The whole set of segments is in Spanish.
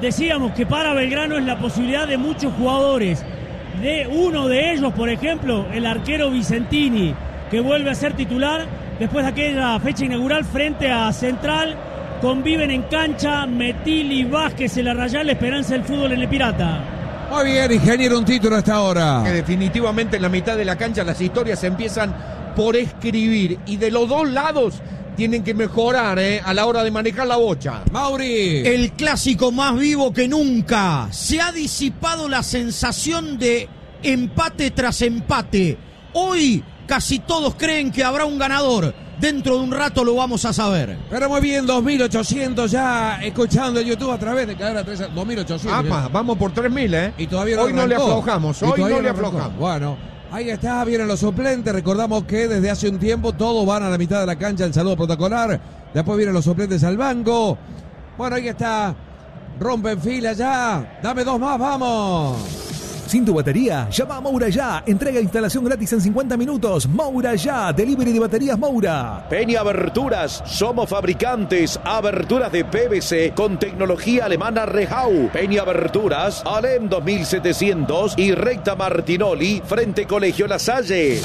decíamos que para Belgrano es la posibilidad de muchos jugadores. De uno de ellos, por ejemplo, el arquero Vicentini, que vuelve a ser titular después de aquella fecha inaugural frente a Central. Conviven en cancha Metilli, Vázquez, el Arrayal, Esperanza del fútbol en el Pirata. Muy bien, ingeniero, un título hasta ahora. Que definitivamente en la mitad de la cancha las historias se empiezan por escribir y de los dos lados tienen que mejorar a la hora de manejar la bocha. Mauri. El clásico más vivo que nunca. Se ha disipado la sensación de empate tras empate. Hoy casi todos creen que habrá un ganador. Dentro de un rato lo vamos a saber. Pero muy bien, 2.800 ya escuchando en YouTube a través de Cadena 3. 2.800. Vamos por 3.000, Y todavía hoy no le aflojamos, Bueno, ahí está, vienen los suplentes. Recordamos que desde hace un tiempo todos van a la mitad de la cancha, el saludo protocolar. Después vienen los suplentes al banco. Bueno, ahí está. Rompen fila ya. Dame dos más, vamos. Sin tu batería, llama a Moura Ya. Entrega e instalación gratis en 50 minutos. Moura Ya, delivery de baterías Moura. Peña Aberturas, somos fabricantes. Aberturas de PVC con tecnología alemana Rehau. Peña Aberturas, Alem 2700 y Recta Martinoli, frente Colegio La Salle.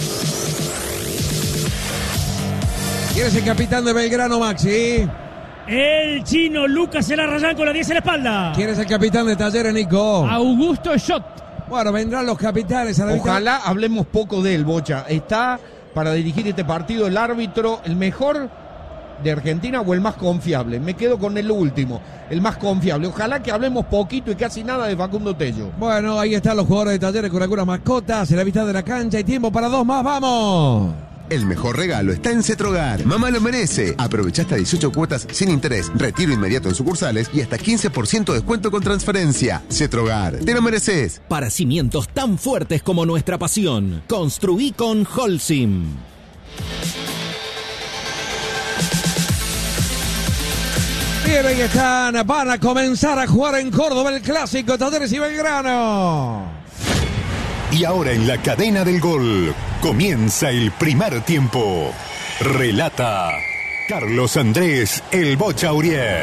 ¿Quién es el capitán de Belgrano, Maxi? El chino Lucas El Arrayán con la 10 en la espalda. ¿Quién es el capitán de Talleres, Nico? Augusto Schott. Bueno, vendrán los capitanes a la Ojalá hablemos poco de él, Bocha. Está para dirigir este partido el árbitro, el mejor de Argentina o el más confiable. Me quedo con el último, el más confiable. Ojalá que hablemos poquito y casi nada de Facundo Tello. Bueno, ahí están los jugadores de Talleres con algunas mascotas en la mitad de la cancha y tiempo para dos más, ¡vamos! El mejor regalo está en Cetrogar. Mamá lo merece. Aprovecha hasta 18 cuotas sin interés, retiro inmediato en sucursales y hasta 15% de descuento con transferencia. Cetrogar, te lo mereces. Para cimientos tan fuertes como nuestra pasión, construí con Holcim. Bien, ahí están. Van a comenzar a jugar en Córdoba el clásico Talleres y Belgrano. Y ahora en la cadena del gol comienza el primer tiempo. Relata Carlos Andrés El Bocha Uriet.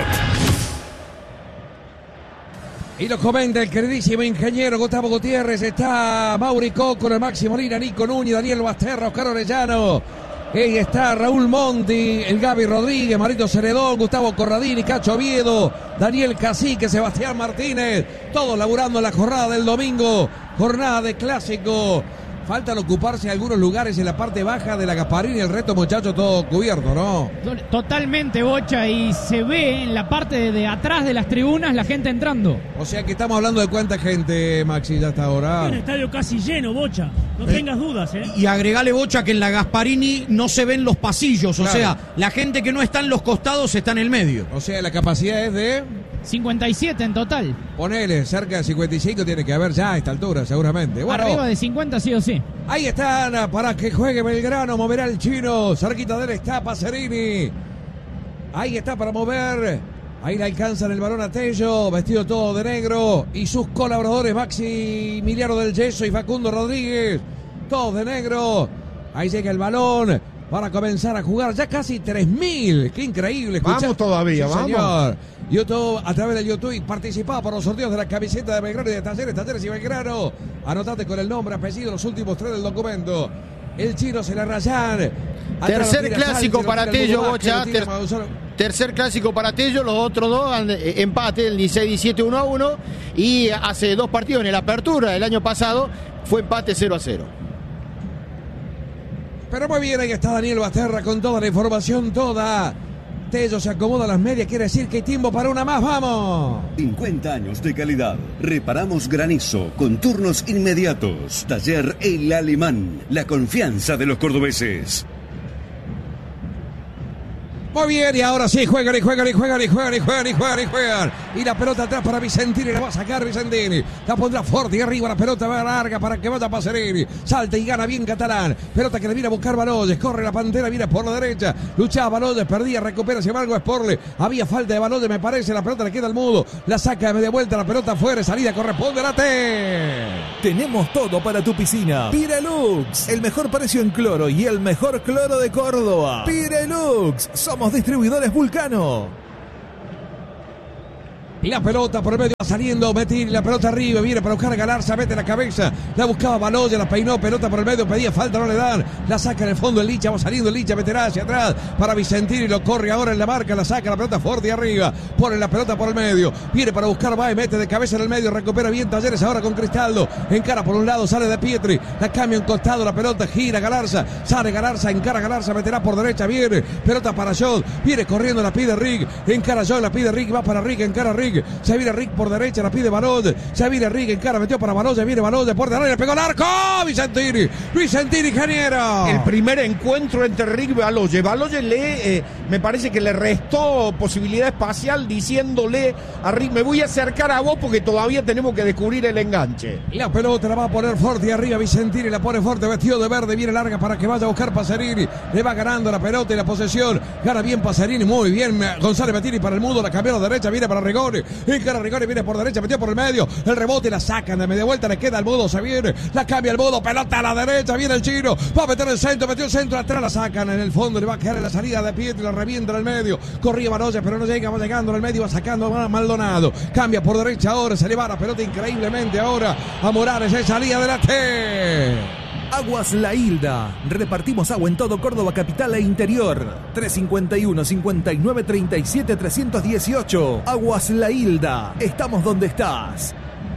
Y lo comenta el queridísimo ingeniero Gustavo Gutiérrez. Está Mauri Coco, el Máximo Molina, Nico Núñez, Daniel Basterra, Oscar Orellano. Ahí está Raúl Monti, el Gaby Rodríguez, Marito Ceredón, Gustavo Corradini, Cacho Oviedo, Daniel Cacique, Sebastián Martínez. Todos laburando en la jornada del domingo. Jornada de clásico. Faltan ocuparse algunos lugares en la parte baja de la Gasparini. El resto, muchachos, todo cubierto, ¿no? Totalmente, Bocha. Y se ve en la parte de atrás de las tribunas la gente entrando. O sea que estamos hablando de cuánta gente, Maxi, ya hasta ahora. Un estadio casi lleno, Bocha. No tengas dudas, ¿eh? Y agregale, Bocha, que en la Gasparini no se ven los pasillos. Claro. O sea, la gente que no está en los costados está en el medio. O sea, la capacidad es de 57 en total. Ponele, cerca de 55 tiene que haber ya a esta altura, seguramente. Bueno, arriba de 50 sí o sí. Ahí están, para que juegue Belgrano, moverá el chino, cerquita de él está Pacerini. Ahí está para mover, ahí le alcanzan el balón a Tello, vestido todo de negro, y sus colaboradores Maximiliano del Yeso y Facundo Rodríguez, todos de negro. Ahí llega el balón para comenzar a jugar, ya casi 3.000, qué increíble. Vamos todavía, sí, vamos. Señor. YouTube, a través de YouTube, y participaba por los sorteos de la camiseta de Belgrano y de Talleres y Belgrano. Anotate con el nombre, apellido, los últimos 3 del documento. El chino se la rayan. Tercer clásico para Tello, Bocha. Tercer clásico para Tello, los otros dos empate, el 16-17 1-1. Y hace 2 partidos en la apertura del año pasado fue empate 0-0. Pero muy bien, ahí está Daniel Basterra con toda la información, toda. Tello se acomoda a las medias, quiere decir que hay tiempo para una más, ¡vamos! 50 años de calidad. Reparamos granizo con turnos inmediatos. Taller El Alemán, la confianza de los cordobeses. Muy bien, y ahora sí, juegan. Y la pelota atrás para Vicentini, la va a sacar Vicentini. La pondrá fuerte y arriba, la pelota va larga para que vaya Pacerini. Salta y gana bien Catalán. Pelota que le viene a buscar Baloyes, corre la Pantera, viene por la derecha. Luchaba Baloyes, perdía, recupera, sin embargo es Sporle. Había falta de Baloyes, me parece, la pelota le queda al mudo. La saca de media vuelta, la pelota fuera, salida, corresponde a la T. Tenemos todo para tu piscina. Pirelux, el mejor precio en cloro y el mejor cloro de Córdoba. Pirelux, somos distribuidores Vulcano. Y la pelota por el medio va saliendo, Metir, la pelota arriba, viene para buscar a Galarza, mete la cabeza, la buscaba Baloya, la peinó, pelota por el medio, pedía falta, no le dan, la saca en el fondo el Licha, va saliendo el Licha, meterá hacia atrás para Vicentini, lo corre ahora en la marca, la saca la pelota fuerte arriba, pone la pelota por el medio, viene para buscar Baez, mete de cabeza en el medio, recupera bien Talleres ahora con Cristaldo, encara por un lado, sale de Pietri, la cambia en costado, la pelota gira Galarza, sale Galarza, encara Galarza, meterá por derecha, viene, pelota para Jod, viene corriendo, la pide Rick, encara Jod, la pide Rick, va para Rick, encara Rick, se viene Rick por derecha, la pide Baloya, se viene Rick, encara, metió para Baloya, viene Baloya, por derecha, le pegó el arco, Vicentini, ingeniero. El primer encuentro entre Rick y Baloya, Baloya me parece que le restó posibilidad espacial diciéndole a Rick, me voy a acercar a vos porque todavía tenemos que descubrir el enganche. La pelota la va a poner fuerte arriba, Vicentini la pone fuerte, vestido de verde, viene larga para que vaya a buscar Pacerini, le va ganando la pelota y la posesión, gana bien Pacerini, muy bien González Mettini para el mudo, la cambió a la derecha, viene para Rigoni, encara Rigoni, viene por derecha, metió por el medio, el rebote la sacan de media vuelta, le queda al mudo, se viene, la cambia el mudo, pelota a la derecha, viene el chino, va a meter el centro, metió el centro atrás, la sacan en el fondo, le va a quedar en la salida de Pietri, la revienta en el medio, corría Baloya, pero no llega, va llegando en el medio, va sacando a Maldonado, cambia por derecha ahora, se le va la pelota increíblemente ahora a Morales, es salida de la T. Aguas La Hilda. Repartimos agua en todo Córdoba capital e interior. 351-5937-318. Aguas La Hilda. Estamos donde estás.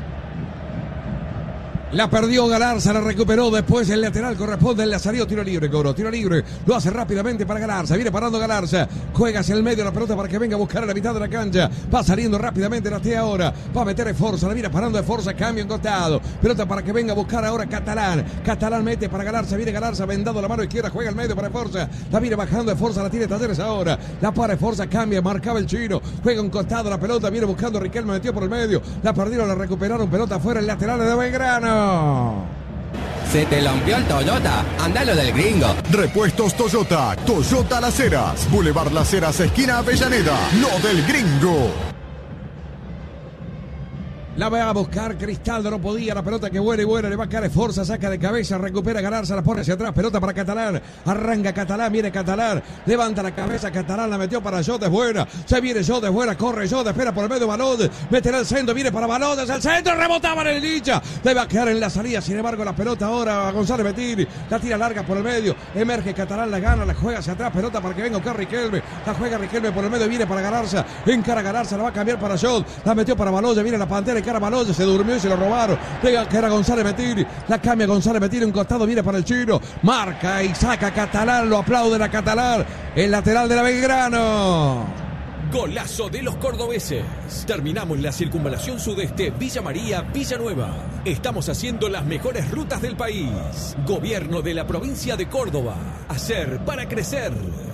La perdió Galarza, la recuperó después el lateral, corresponde el Lazarillo, tiro libre, cobró, tiro libre, lo hace rápidamente para Galarza, viene parando Galarza, juega hacia el medio la pelota para que venga a buscar a la mitad de la cancha, va saliendo rápidamente la T ahora, va a meter de fuerza, la viene parando de fuerza, cambio en costado, pelota para que venga a buscar ahora Catalán mete para Galarza, viene Galarza, vendado la mano izquierda, juega al medio para fuerza, la viene bajando de fuerza, la tiene Talleres ahora, la para de fuerza, cambia, marcaba el chino, juega un costado la pelota, viene buscando Riquelme, metió por el medio, la perdieron, la recuperaron, pelota afuera, el lateral de Belgrano. Se te rompió el Toyota, andalo del gringo. Repuestos Toyota, Toyota Las Heras, Boulevard Las Heras, esquina Avellaneda, lo del gringo. La va a buscar Cristaldo, no podía, la pelota que vuela y vuela, le va a caer fuerza, saca de cabeza, recupera Galarza, la pone hacia atrás, pelota para Catalán, arranca Catalán, viene Catalán, levanta la cabeza, Catalán la metió para Jod, es buena, se viene Jod, es buena, corre Jod, espera por el medio Balón, meterá el centro, viene para Balón, es el centro, rebotaba en el Licha, le va a quedar en la salida, sin embargo la pelota ahora a González Mettini, la tira larga por el medio, emerge Catalán, la gana, la juega hacia atrás, pelota para que venga a buscar Riquelme, la juega Riquelme por el medio, viene para Galarza, encara Galarza, la va a cambiar para Jod, la metió para Balón, viene la Pantera, encara Balón, se durmió y se lo robaron, llega que era González Mettini, la cambia González Mettini, un costado viene para el chino, marca y saca Catalán, lo aplauden a Catalán, el lateral de la Belgrano. Golazo de los cordobeses. Terminamos la circunvalación sudeste Villa María, Villanueva. Estamos haciendo las mejores rutas del país. Gobierno de la provincia de Córdoba. Hacer para crecer.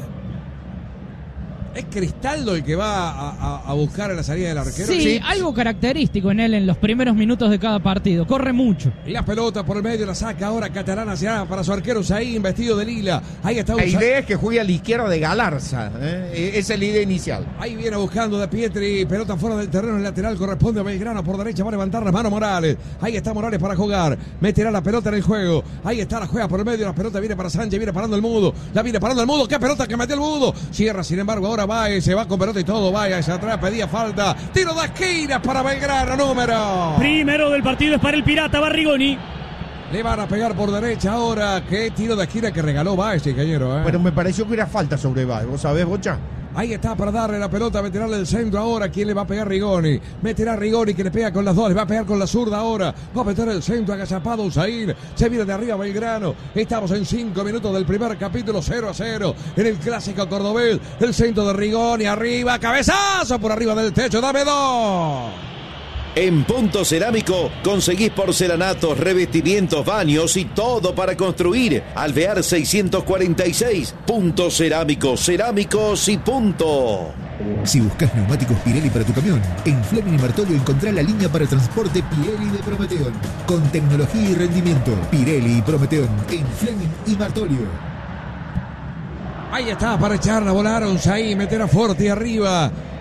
¿Es Cristaldo el que va a buscar a la salida del arquero? Sí, algo característico en él en los primeros minutos de cada partido. Corre mucho. Y la pelota por el medio la saca ahora Catalán hacia para su arquero Usain, vestido de lila. Ahí está Usain. La idea es que juegue a la izquierda de Galarza. Esa es la idea inicial. Ahí viene buscando de Pietri. Pelota fuera del terreno, el lateral corresponde a Belgrano. Por derecha va a levantar la mano Morales. Ahí está Morales para jugar. Meterá la pelota en el juego. Ahí está, la juega por el medio. La pelota viene para Sánchez, viene parando el mudo. La viene parando el mudo. ¡Qué pelota que metió el mudo! Cierra, sin embargo, ahora Baez, se va con pelota y todo, vaya hacia atrás, pedía falta, tiro de esquina para Belgrano, número. Primero del partido es para el Pirata Barrigoni. Le van a pegar por derecha ahora, qué tiro de esquina que regaló Baez, ingeniero. Pero me pareció que era falta sobre Baez, ¿vos sabés, Bocha? Ahí está para darle la pelota, meterá del centro ahora. ¿Quién le va a pegar? Rigoni. Meterá Rigoni que le pega con las dos. Le va a pegar con la zurda ahora. Va a meter el centro agazapado Usain. Se viene de arriba Belgrano. Estamos en 5 minutos del primer capítulo, 0-0 en el clásico cordobés. El centro de Rigoni arriba. Cabezazo por arriba del techo. Dame dos. En Punto Cerámico conseguís porcelanatos, revestimientos, baños y todo para construir. Alvear 646. Punto Cerámico, cerámicos y punto. Si buscas neumáticos Pirelli para tu camión, en Fleming y Martolio encontrá la línea para transporte Pirelli de Prometeon. Con tecnología y rendimiento. Pirelli y Prometeon en Fleming y Martolio. Ahí está para echarla, volaron ahí, meter a Forti arriba.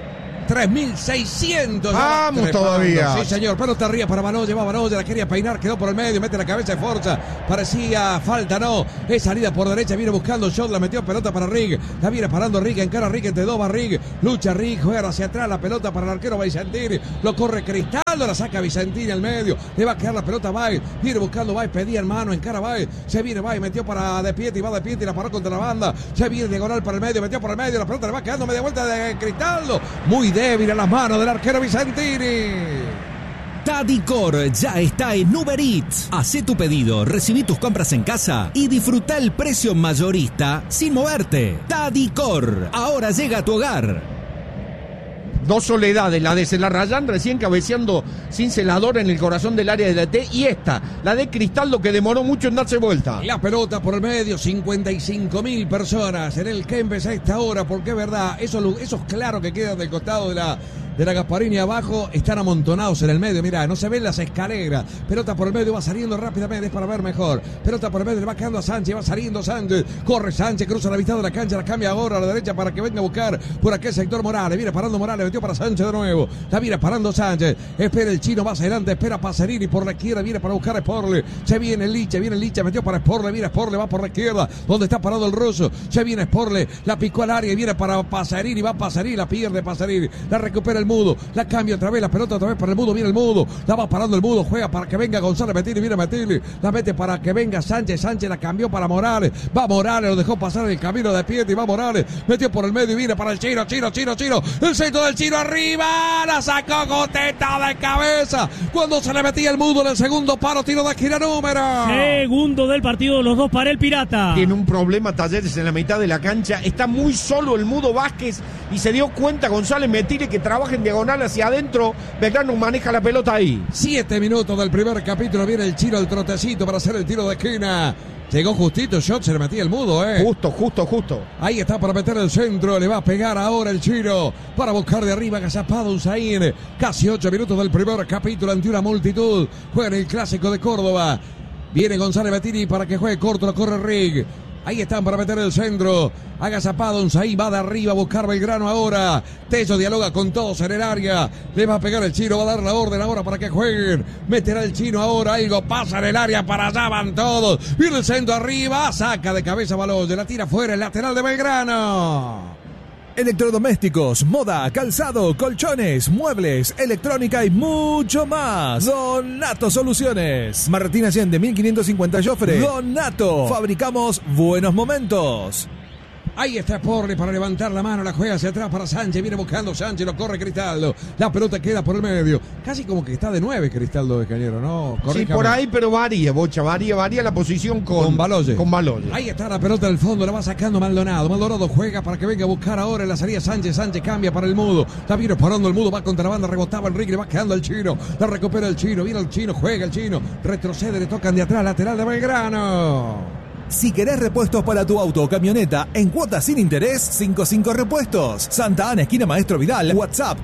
3.600. Vamos todavía. Sí, señor. Pelota arriba para Baloye. Va Baloye, la quería peinar, quedó por el medio, mete la cabeza de Forza. Parecía falta, no. Es salida por derecha, viene buscando shot, la metió pelota para Rig. La viene parando Rig, encara Rig, entre dos va Rig. Lucha Rig, juega hacia atrás, la pelota para el arquero Vicentini. Lo corre Cristaldo, la saca Vicentini al medio. Le va a quedar la pelota a Bay. Viene buscando Bay, pedía en mano, encara Bay. Se viene Bay, metió para De Pietri, va De Pietri, la paró contra la banda. Se viene diagonal para el medio, metió por el medio, la pelota le va quedando media vuelta de Cristaldo. Muy débil a las manos del arquero Vicentini. Tadicor ya está en Uber Eats. Hacé tu pedido, recibí tus compras en casa y disfruta el precio mayorista sin moverte. Tadicor, ahora llega a tu hogar. Dos soledades, la de Celarrayán recién cabeceando sin celador en el corazón del área de la T, y esta, la de Cristaldo, que demoró mucho en darse vuelta. La pelota por el medio, 55.000 personas en el Kempes a esta hora, porque es verdad, esos claros que quedan del costado de la Gasparini abajo están amontonados en el medio. Mirá, no se ven las escaleras. Pelota por el medio, va saliendo rápidamente, es para ver mejor. Pelota por el medio, le va quedando a Sánchez, va saliendo Sánchez. Corre Sánchez, cruza la mitad de la cancha, la cambia ahora a la derecha para que venga a buscar por aquel sector Morales. Viene parando Morales, metió para Sánchez de nuevo. La viene parando Sánchez. Espera el chino, más adelante, espera Pacerini por la izquierda, viene para buscar a Sporle. Se viene Licha, metió para Sporle, viene Sporle, va por la izquierda, donde está parado el ruso. Se viene Sporle, la picó al área y viene para Pacerini, va Pacerini, la pierde Pacerini. La recupera el Mudo, la cambia otra vez, la pelota otra vez para el Mudo, viene el Mudo, la va parando el Mudo, juega para que venga González Metilli, viene Metilli, la mete para que venga Sánchez, Sánchez la cambió para Morales, va Morales, lo dejó pasar en el camino de Pietri, va Morales, metió por el medio y viene para el Chino, el centro del Chino arriba, la sacó Goteta de cabeza, cuando se le metía el Mudo en el segundo paro, tiro de esquina número. Segundo del partido, los dos para el Pirata. Tiene un problema Talleres en la mitad de la cancha, está muy solo el Mudo Vázquez y se dio cuenta González Metilli que trabaja en diagonal hacia adentro. Belgrano maneja la pelota ahí. 7 minutos del primer capítulo, viene el Chino, el trotecito para hacer el tiro de esquina. Llegó justito, shot, se le metía el Mudo, Justo. Ahí está para meter el centro, le va a pegar ahora el Chino para buscar de arriba, agazapado Usain. Casi 8 minutos del primer capítulo ante una multitud. Juega en el Clásico de Córdoba. Viene González Metilli para que juegue corto, lo corre Rig. Ahí están para meter el centro. Agazapado Unzaí, va de arriba a buscar Belgrano ahora. Tello dialoga con todos en el área. Le va a pegar el Chino, va a dar la orden ahora para que jueguen. Meterá el Chino ahora, algo pasa en el área, para allá van todos. Viene el centro arriba, saca de cabeza Baloye, la tira fuera, el lateral de Belgrano. Electrodomésticos, moda, calzado, colchones, muebles, electrónica y mucho más. Donato Soluciones. Martín Allende, 1550 Jofre. Donato. Fabricamos buenos momentos. Ahí está Sporle para levantar la mano, la juega hacia atrás para Sánchez, viene buscando Sánchez, lo corre Cristaldo, la pelota queda por el medio, casi como que está de 9 Cristaldo de Cañero, ¿no? Sí, por ahí, pero varía, Bocha, varía la posición con Baloye. Ahí está la pelota del fondo, la va sacando Maldonado juega para que venga a buscar ahora en la salida Sánchez cambia para el Mudo, la viene parando el Mudo, va contra la banda, rebotaba Enrique, le va quedando el Chino, la recupera el Chino, viene el Chino, juega el Chino, retrocede, le tocan de atrás, lateral de Belgrano. Si querés repuestos para tu auto o camioneta en cuotas sin interés, 55 Repuestos. Santa Ana, esquina Maestro Vidal. WhatsApp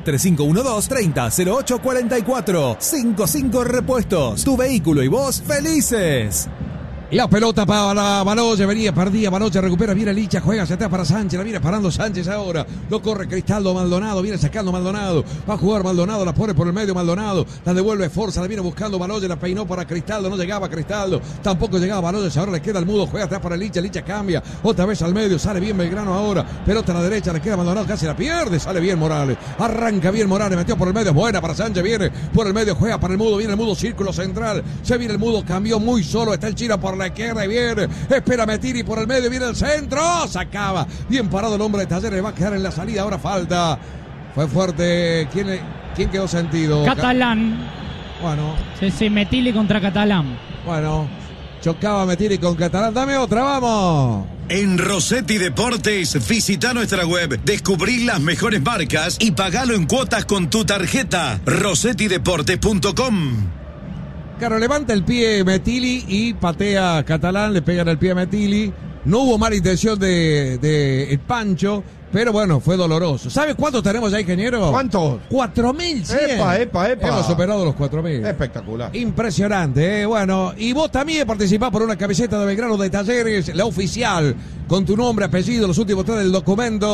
3512-300844. 55 Repuestos. Tu vehículo y vos felices. La pelota para Baloye, perdía Baloye, recupera, viene Licha, juega hacia atrás para Sánchez, la viene parando Sánchez ahora, lo corre Cristaldo, Maldonado, viene sacando Maldonado, va a jugar Maldonado, la pone por el medio Maldonado, la devuelve Forza, la viene buscando Baloye, la peinó para Cristaldo, no llegaba Cristaldo, tampoco llegaba Baloye, ahora le queda el Mudo, juega atrás para Licha cambia, otra vez al medio, sale bien Belgrano ahora, pelota a la derecha, le queda Maldonado, casi la pierde, sale bien Morales, arranca bien Morales, metió por el medio, buena para Sánchez, viene por el medio, juega para el Mudo, viene el Mudo, círculo central, se viene el Mudo, cambió muy solo, está el Chino por la izquierda y viene, espera Metilli por el medio, viene el centro, sacaba, bien parado el hombre de Talleres, va a quedar en la salida, ahora falta, fue fuerte, ¿quién quedó sentido? Catalán. Bueno. Sí, Metilli contra Catalán. Bueno, chocaba Metilli con Catalán, dame otra, vamos. En Rossetti Deportes, visita nuestra web, descubrí las mejores marcas y pagalo en cuotas con tu tarjeta, rossettideportes.com. Claro, levanta el pie Metilli y patea Catalán, le pegan el pie a Metilli. No hubo mala intención de el Pancho, pero bueno, fue doloroso. ¿Sabes cuántos tenemos ya, ingeniero? ¿Cuántos? 4.100. Epa. Hemos superado los 4.000. Espectacular. Impresionante, Bueno, y vos también participás por una camiseta de Belgrano de Talleres, la oficial, con tu nombre, apellido, los últimos 3 del documento.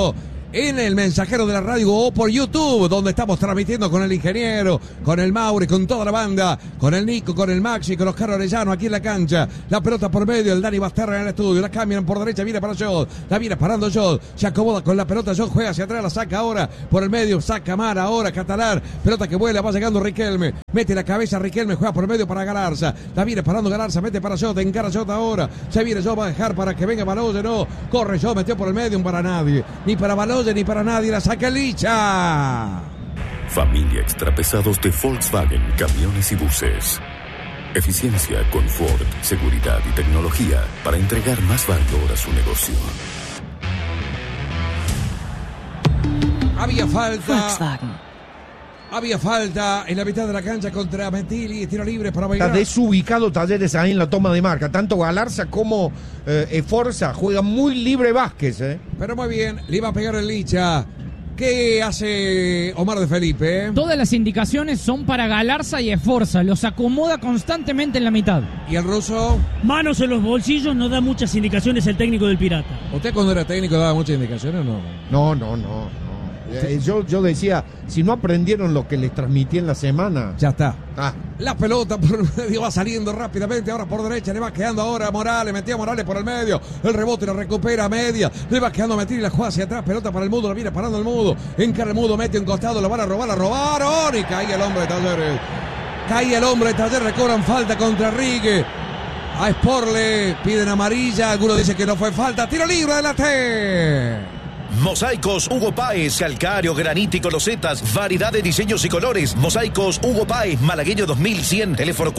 en el Mensajero de la Radio o por YouTube, donde estamos transmitiendo con el ingeniero, con el Mauri, con toda la banda, con el Nico, con el Maxi, con los Oscar Orellano aquí en la cancha. La pelota por medio, el Dani Basterra en el estudio, la cambian por derecha, viene para Jod, la viene parando Jod, se acomoda con la pelota, Jod juega hacia atrás, la saca ahora por el medio, saca Mara ahora, Catalán, pelota que vuela, va llegando Riquelme, mete la cabeza Riquelme, juega por medio para Galarza, la viene parando Galarza, mete para Jod, encara Jod ahora, se viene Jod, va a dejar para que venga Baloye, no, corre Jod, metió por el medio, para nadie, ni para Baloye ni para nadie, la saca Licha. Familia Extrapesados de Volkswagen, camiones y buses. Eficiencia, confort, seguridad y tecnología para entregar más valor a su negocio. Había falta. Volkswagen. Había falta en la mitad de la cancha contra Metilli, tiro libre para Belgrano. Está desubicado Talleres ahí en la toma de marca. Tanto Galarza como Forza juegan muy libre Vázquez. Pero muy bien, le iba a pegar el Licha. ¿Qué hace Omar de Felipe? Todas las indicaciones son para Galarza y Esforza. Los acomoda constantemente en la mitad. ¿Y el ruso? Manos en los bolsillos, no da muchas indicaciones el técnico del Pirata. ¿Usted cuando era técnico daba muchas indicaciones o no? No. Yo decía, si no aprendieron lo que les transmití en la semana. Ya está. La pelota por medio va saliendo rápidamente. Ahora por derecha le va quedando ahora a Morales. Metía a Morales por el medio. El rebote lo recupera a media. Le va quedando a Metilli, la juega hacia atrás. Pelota para el Mudo. La viene parando el Mudo. Encara el Mudo. Mete un costado. Lo van a robar. Y cae el hombre de Talleres. Recobran falta contra Rigue. A Sporle piden amarilla. Algunos dicen que no fue falta. Tiro libre de la T. Mosaicos Hugo Páez, calcáreo, granítico, losetas, variedad de diseños y colores. Mosaicos Hugo Páez, Malagueño 2100, teléfono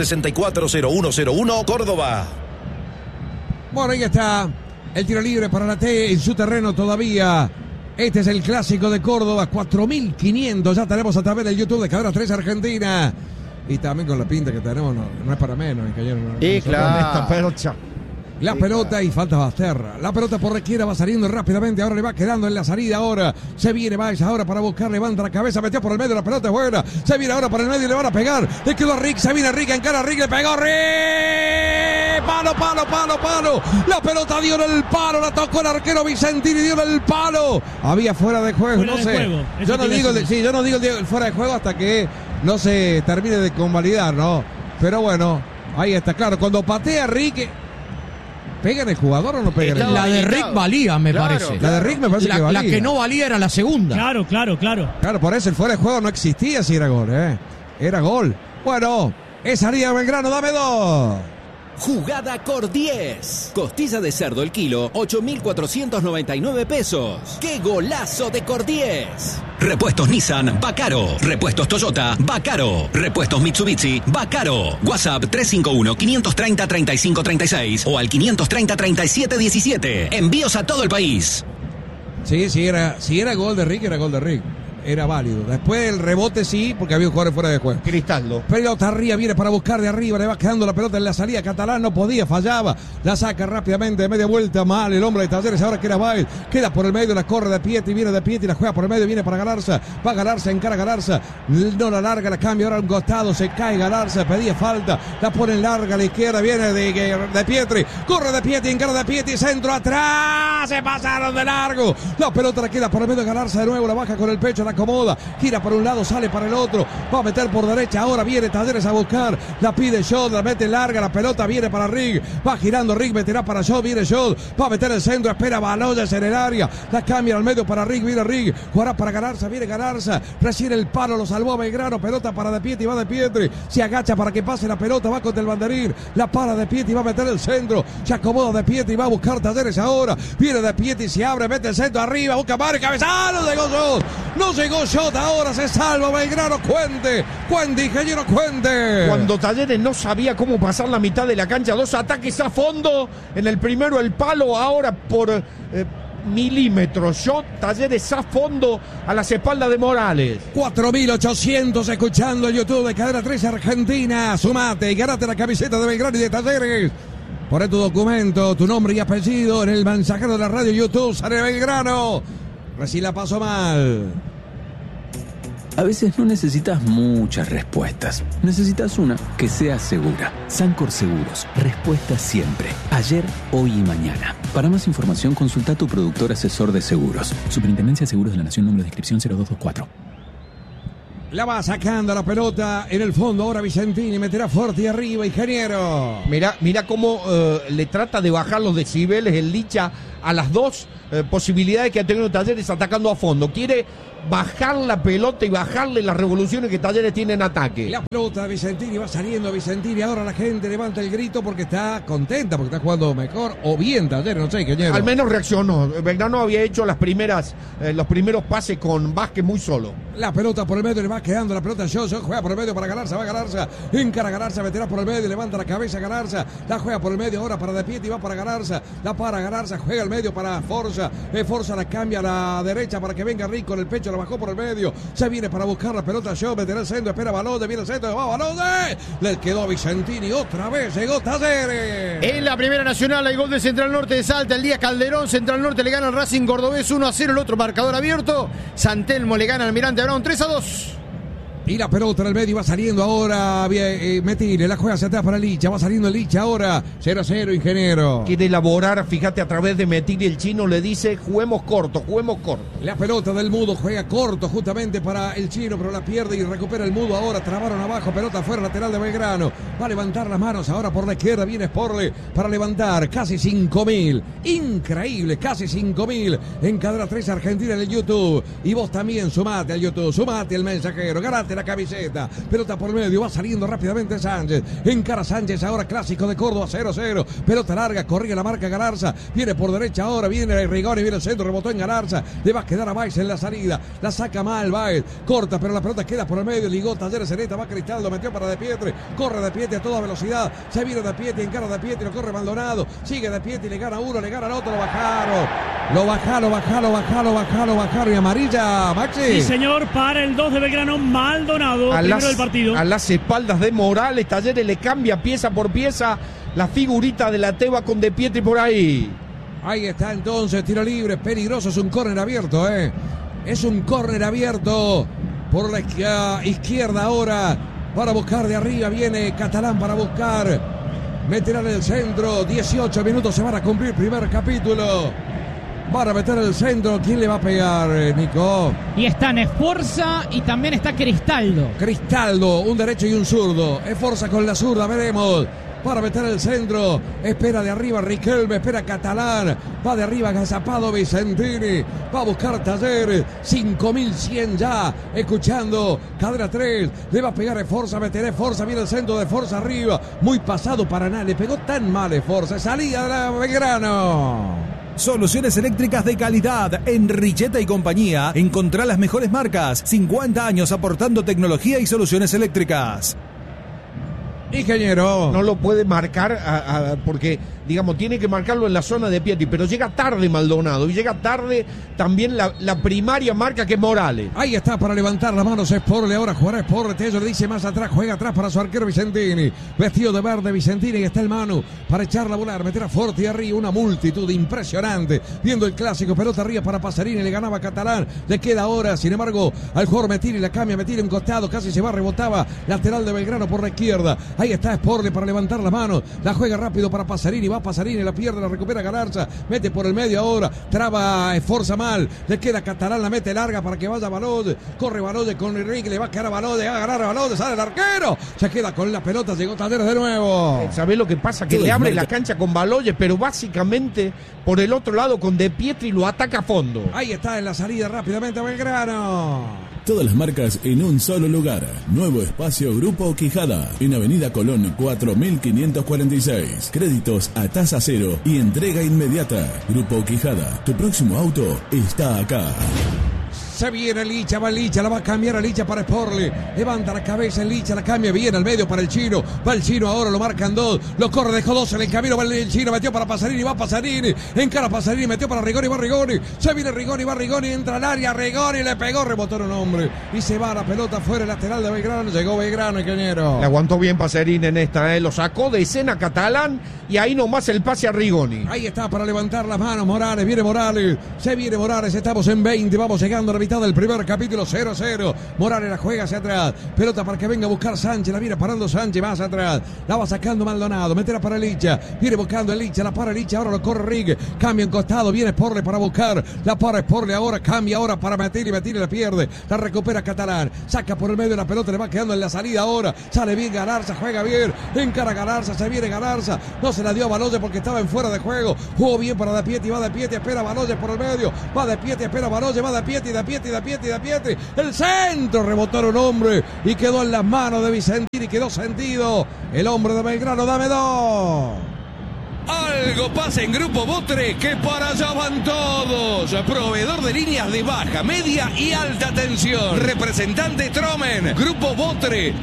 464-0101, Córdoba. Bueno, ahí está el tiro libre para la T en su terreno todavía. Este es el clásico de Córdoba, 4500. Ya tenemos a través del YouTube de Cadena 3 Argentina. Y también con la pinta que tenemos, no es para menos, ingeniero. Claro. La pelota y falta Basterra. La pelota por izquierda va saliendo rápidamente. Ahora le va quedando en la salida. Ahora se viene Baez ahora para buscar. Levanta la cabeza. Metió por el medio. La pelota es buena. Se viene ahora por el medio y le van a pegar. Le quedó a Rick. Se viene Rick. Encara a Rick. Le pegó Rick. Palo. La pelota dio en el palo. La tocó el arquero Vicentini. Dio en el palo. Había fuera de juego. Fuera no de sé. Juego. Yo no digo el fuera de juego hasta que no se termine de convalidar, ¿no? Pero bueno, ahí está claro. Cuando patea Rick. ¿Pegan el jugador o no pegan el jugador? La de Rick valía, me parece. La de Rick me parece que valía. La que no valía era la segunda. Claro. Claro, por eso el fuera de juego no existía si era gol, Era gol. Bueno, es salida de Belgrano, dame 2. Jugada Cor 10. Costilla de cerdo el kilo, 8.499 pesos. ¡Qué golazo de Cor 10! Repuestos Nissan, va caro. Repuestos Toyota, va caro. Repuestos Mitsubishi, va caro. WhatsApp 351-530-3536 o al 530-3717. Envíos a todo el país. Sí, si era gol de Rick, era gol de Rick. Era válido. Después el rebote sí, porque había un jugador fuera de juego. Cristaldo. Pelota arriba, viene para buscar de arriba, le va quedando la pelota en la salida. Catalán no podía, fallaba. La saca rápidamente, de media vuelta, mal el hombre de Talleres, ahora que era Baez. Queda por el medio, la corre de Pietri, viene de Pietri, la juega por el medio, viene para Galarza. Va Galarza, encara Galarza. No la larga, la cambia ahora a un costado, se cae Galarza, pedía falta. La pone larga a la izquierda, viene de Pietri. Corre de Pietri, encara de Pietri, centro atrás. Se pasaron de largo. La pelota la queda por el medio de Galarza de nuevo, la baja con el pecho, la acomoda, gira para un lado, sale para el otro, va a meter por derecha, ahora viene Talleres a buscar, la pide Jod, la mete larga, la pelota viene para Rick, va girando Rick, meterá para Jod, viene Jod, va a meter el centro, espera Baloyes en el área, la cambia al medio para Rick, viene Rick, jugará para Galarza, viene Galarza, recibe el palo, lo salvó a Belgrano, pelota para De Pietri, va De Pietri, se agacha para que pase la pelota, va contra el banderín, la para De Pietri, va a meter el centro, se acomoda De Pietri, va a buscar Talleres ahora, viene De Pietri, se abre, mete el centro arriba, busca Mario, cabezado, no llegó Jod, no llegó Jod, ahora se salva Belgrano, Cuente, ingeniero Cuente. Cuando Talleres no sabía cómo pasar la mitad de la cancha, 2 ataques a fondo, en el primero el palo, ahora por milímetros, Jod, Talleres a fondo a las espaldas de Morales. 4.800 escuchando el YouTube de Cadena 3 Argentina, sumate y ganate la camiseta de Belgrano y de Talleres. Poné tu documento, tu nombre y apellido en el mensajero de la radio YouTube, sale Belgrano. Recién la pasó mal. A veces no necesitas muchas respuestas. Necesitas una que sea segura. Sancor Seguros. Respuesta siempre. Ayer, hoy y mañana. Para más información, consulta a tu productor asesor de seguros. Superintendencia de Seguros de la Nación, número de inscripción 0224. La va sacando la pelota en el fondo. Ahora Vicentini meterá fuerte arriba, ingeniero. Mirá cómo le trata de bajar los decibeles el Licha a las dos posibilidades que ha tenido Talleres atacando a fondo. Quiere bajar la pelota y bajarle las revoluciones que Talleres tiene en ataque. La pelota de Vicentini va saliendo Vicentini. Ahora la gente levanta el grito porque está contenta, porque está jugando mejor o bien Talleres, no sé, ingeniero. Al menos reaccionó. Belgrano había hecho los primeros pases con Vázquez muy solo. La pelota por el medio, le va quedando la pelota Johnson, juega por el medio para Galarza, va Galarza, encara Galarza, meterá por el medio, levanta la cabeza Galarza, la juega por el medio ahora para De Pietri, va para Galarza, la para Galarza, juega al medio para Forza, Forza la cambia a la derecha para que venga Rico en el pecho, la bajó por el medio, se viene para buscar la pelota Joe, meterá el centro, espera Balode, viene el centro, va Balode, le quedó a Vicentini, otra vez llegó Talleres. En la Primera Nacional hay gol de Central Norte de Salta, Elías Calderón, Central Norte le gana al Racing Cordobés 1-0, el otro marcador abierto, San Telmo le gana al Almirante Brown 3-2. Y la pelota en el medio va saliendo ahora Metire, la juega hacia atrás para Licha, va saliendo Licha ahora, 0-0 ingeniero. Quiere elaborar, fíjate, a través de Metire, el chino le dice juguemos corto. La pelota del Mudo juega corto justamente para el chino, pero la pierde y recupera el Mudo ahora, trabaron abajo, pelota afuera, lateral de Belgrano, va a levantar las manos ahora por la izquierda, viene Sporle para levantar, casi 5.000, increíble, casi 5.000 en Cadena 3 Argentina en el YouTube, y vos también sumate al YouTube, sumate al mensajero, ganate la camiseta, pelota por medio, va saliendo rápidamente Sánchez, encara Sánchez ahora, clásico de Córdoba, 0-0, pelota larga, corría la marca Galarza, viene por derecha ahora, viene Rigoni, viene el centro, rebotó en Galarza, le va a quedar a Baez en la salida, la saca mal Baez, corta, pero la pelota queda por el medio, ligó Talleres Zeneta, va Cristaldo, metió para De Pietri, corre De Pietri a toda velocidad, se viene De Pietri, encara De Pietri, lo corre Maldonado, sigue De Pietri, le gana uno, le gana al otro, lo bajaron, y amarilla, Maxi. Sí señor, para el 2 de Belgrano, Maldonado, primero del partido. A las espaldas de Morales, Talleres le cambia pieza por pieza la figurita de la Teba con De Pietri por ahí. Ahí está entonces, tiro libre, peligroso, es un córner abierto, es un córner abierto por la izquierda ahora, para buscar de arriba, viene Catalán para buscar, meterá en el centro, 18 minutos se van a cumplir, primer capítulo. Van a meter el centro. ¿Quién le va a pegar, Nico? Y están Esforza y también está Cristaldo. Cristaldo, un derecho y un zurdo. Esforza con la zurda, veremos. Para meter el centro. Espera de arriba Riquelme, espera Catalán. Va de arriba agazapado Vicentini. Va a buscar Talleres. 5.100 ya. Escuchando. Cadena 3. Le va a pegar Esforza. Meterá Esforza. Viene el centro de Esforza arriba. Muy pasado para nada. Le pegó tan mal Esforza. Salida de la Belgrano. Soluciones eléctricas de calidad. En Richeta y compañía encontrá las mejores marcas. 50 años aportando tecnología y soluciones eléctricas. Ingeniero. No lo puede marcar porque, digamos, tiene que marcarlo en la zona de Pietri, pero llega tarde Maldonado y llega tarde también la primaria marca que es Morales. Ahí está para levantar las manos Sporle, ahora jugará Sporle, Tello le dice más atrás, juega atrás para su arquero Vicentini, vestido de verde Vicentini, y está el Manu para echarla a volar, meter a Forti arriba, una multitud impresionante, viendo el clásico, pelota arriba para Pasarini, le ganaba Catalán, le queda ahora, sin embargo, al jugador Metini, la cambia, Metini un costado, casi se va, rebotaba, lateral de Belgrano por la izquierda, ahí está Sporle para levantar las manos, la juega rápido para Pasarini, va Pasarini, la pierde, la recupera Galarza, mete por el medio ahora, traba, esforza mal, le queda Catalán, la mete larga para que vaya Balode, corre Balode con Enrique, le va a quedar a Balode, va a ganar a Balode, sale el arquero, se queda con la pelota, llegó Talleres de nuevo. ¿Sabés lo que pasa? Que le abre la cancha con Balode, pero básicamente por el otro lado con De Pietri lo ataca a fondo. Ahí está en la salida rápidamente a Belgrano. Todas las marcas en un solo lugar. Nuevo espacio Grupo Quijada. En Avenida Colón 4546. Créditos a tasa cero y entrega inmediata. Grupo Quijada. Tu próximo auto está acá. Se viene Licha, va Licha, la va a cambiar a Licha para Sporle. Levanta la cabeza en Licha, la cambia bien al medio para el chino. Va el chino ahora, lo marcan dos. Lo corre, dejó dos en el camino. Va el chino, metió para Pasarini, va Pasarini. Encara Pasarini, metió para Rigoni, va Rigoni. Se viene Rigoni, va Rigoni, entra al área. Rigoni le pegó, rebotó un hombre. Y se va la pelota fuera, el lateral de Belgrano. Llegó Belgrano, ingeniero. Le aguantó bien Pasarini en esta, Lo sacó de escena Catalán y ahí nomás el pase a Rigoni. Ahí está para levantar las manos Morales. Viene Morales, se viene Morales. Estamos en 20, vamos llegando a la mitad del primer capítulo, 0-0. Morales la juega hacia atrás. Pelota para que venga a buscar Sánchez. La viene parando Sánchez más atrás. La va sacando Maldonado. Meterá para Licha. Viene buscando el Licha. La para Licha. Ahora lo corre Rig. Cambia en costado. Viene Sporle para buscar. La para Sporle ahora. Cambia ahora para Metil y Metil la pierde. La recupera Catalán. Saca por el medio la pelota. Le va quedando en la salida ahora. Sale bien Galarza. Juega bien. Encara Galarza. Se viene Galarza. No se la dio a Baloyes porque estaba en fuera de juego. Jugó bien para De Pietri. Va De Pietri. Espera Baloyes por el medio. Va De Pietri. Espera Baloyes. Va De Pietri. De Pietri. El centro. Rebotó un hombre. Y quedó en las manos de Vicentini. Quedó sentido. El hombre de Belgrano. Dame dos. Algo pasa en Grupo Botre, que para allá van todos. Proveedor de líneas de baja, media y alta tensión. Representante Tromen. Grupo Botre,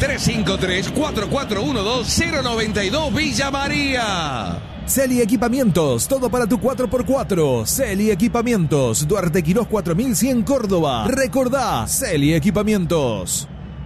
353-4412-092 Villa María. Celi Equipamientos, todo para tu 4x4. Celi Equipamientos, Duarte Quirós 4100 Córdoba. Recordá, Celi Equipamientos.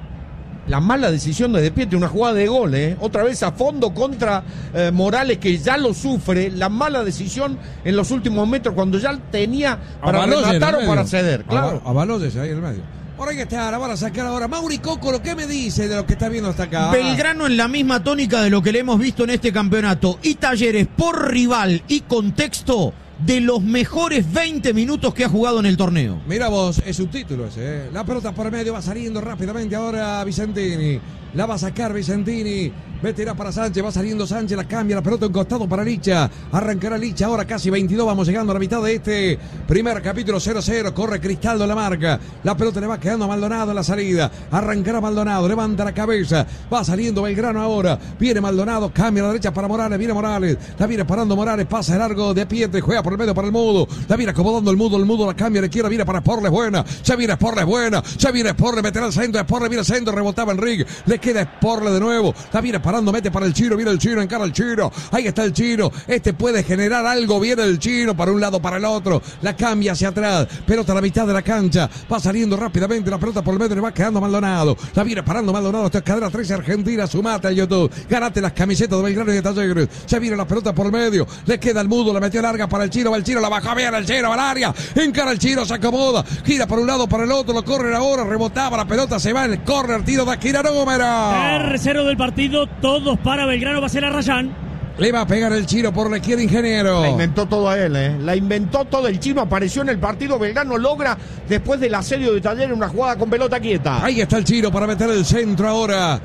La mala decisión de Pietri, una jugada de gol, otra vez a fondo contra Morales, que ya lo sufre. La mala decisión en los últimos metros, cuando ya tenía para rematar o para ceder. Claro. A Baloyes ahí en el medio. Ahora hay que estar, la van a sacar ahora. Mauri Cocolo, ¿qué me dice de lo que está viendo hasta acá? Belgrano en la misma tónica de lo que le hemos visto en este campeonato. Y Talleres, por rival y contexto, de los mejores 20 minutos que ha jugado en el torneo. Mira vos, es subtítulo ese. La pelota por el medio va saliendo rápidamente ahora Vicentini. La va a sacar Vicentini. Meterá para Sánchez, va saliendo Sánchez, la cambia, la pelota en costado para Licha. Arrancará Licha, ahora casi 22, vamos llegando a la mitad de este primer capítulo, 0-0. Corre Cristaldo, la marca. La pelota le va quedando a Maldonado en la salida. Arrancará Maldonado, levanta la cabeza. Va saliendo Belgrano ahora. Viene Maldonado, cambia a la derecha para Morales. Viene Morales, la viene parando Morales. Pasa el largo de Pietri, juega por el medio para el Mudo. La viene acomodando el Mudo la cambia a la izquierda. Viene para Sporle, buena. Ya viene Sporle, buena. Ya viene Sporle, meterá al centro. Sporle viene al centro, rebotaba en Rig. Le queda Sporle de nuevo. La viene parando, mete para el Chino. Viene el Chino, encara el Chino. Ahí está el Chino. Este puede generar algo. Viene el Chino para un lado, para el otro. La cambia hacia atrás. Pelota a la mitad de la cancha. Va saliendo rápidamente la pelota por el medio. Le va quedando Maldonado. La viene parando Maldonado. Esta es cadena 13 Argentina. Sumate a YouTube. Ganate las camisetas de Belgrano y de Talleres. Ya viene la pelota por el medio. Le queda el Mudo. La metió larga para el Chino. Va el Chino. La bajó bien el Chino. Va al área. Encara el Chino. Se acomoda. Gira por un lado, para el otro. Lo corre ahora. Rebotaba. La pelota se va en el córner. Tiro de esquina número. Tercero del partido. Todos para Belgrano. Va a ser a Rayán. Le va a pegar el Chino por la izquierda, Ingeniero. La inventó todo a él, La inventó todo. El Chino apareció en el partido. Belgrano logra, después del asedio de Talleres, una jugada con pelota quieta. Ahí está el Chino para meter el centro ahora.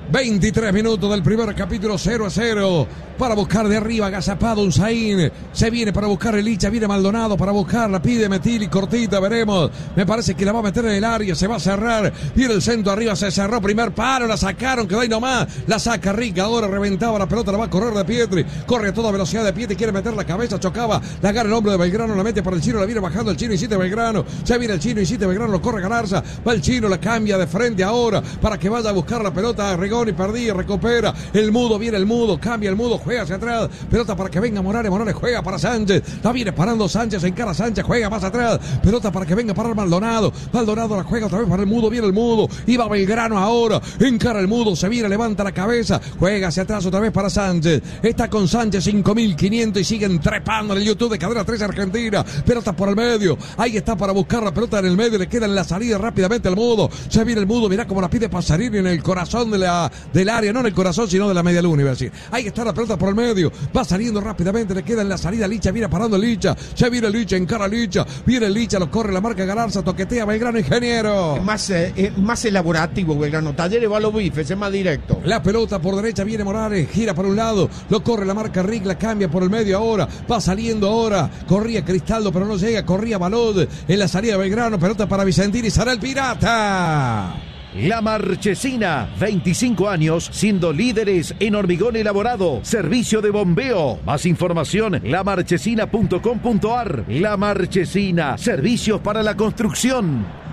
23 minutos del primer capítulo, 0-0. Para buscar de arriba, agazapado Unzaín. Se viene para buscar el Licha, viene Maldonado para buscarla. Pide Metili, cortita, veremos. Me parece que la va a meter en el área, se va a cerrar. Viene el centro arriba, se cerró. Primer paro, la sacaron, quedó ahí nomás. La saca Rica, ahora reventaba la pelota, la va a correr de Pietri. Corre a toda velocidad de Pietri, quiere meter la cabeza, chocaba. La agarra el hombre de Belgrano, la mete para el Chino, la viene bajando el Chino, Insiste Belgrano. Ya viene el Chino, Insiste Belgrano, lo corre Galarza. Va el Chino, la cambia de frente ahora para que vaya a buscar la pelota. Rigoni, perdí, recupera. El Mudo, viene el Mudo, cambia el Mudo, juega hacia atrás. Pelota para que venga Morales, Morales juega para Sánchez. La viene parando Sánchez, encara Sánchez, juega más atrás. Pelota para que venga para Maldonado. Maldonado la juega otra vez para el Mudo, viene el Mudo. Iba Belgrano ahora, encara el Mudo, se viene, levanta la cabeza, juega hacia atrás otra vez para Sánchez. Está con Sánchez 5500 y siguen trepando en el YouTube de Cadena 3 Argentina. Pelota por el medio, ahí está para buscar la pelota en el medio, le queda en la salida rápidamente el Mudo. Se viene el Mudo, mirá cómo la pide Pasarini en el corazón del área, no en el corazón sino de la media luna, iba a decir. Ahí está la pelota por el medio, va saliendo rápidamente, le queda en la salida Licha, viene parando Licha, ya viene Licha, encara Licha, viene Licha, lo corre la marca Galarza, toquetea Belgrano, Ingeniero. Es más elaborativo Belgrano, Talleres va a los bifes, es más directo. La pelota por derecha, viene Morales, gira por un lado, lo corre la marca Rick, la cambia por el medio ahora, va saliendo ahora, corría Cristaldo pero no llega, corría Balod en la salida de Belgrano, pelota para Vicentini, será el Pirata. La Marchesina, 25 años siendo líderes en hormigón elaborado, servicio de bombeo. Más información, lamarchesina.com.ar. La Marchesina, servicios para la construcción.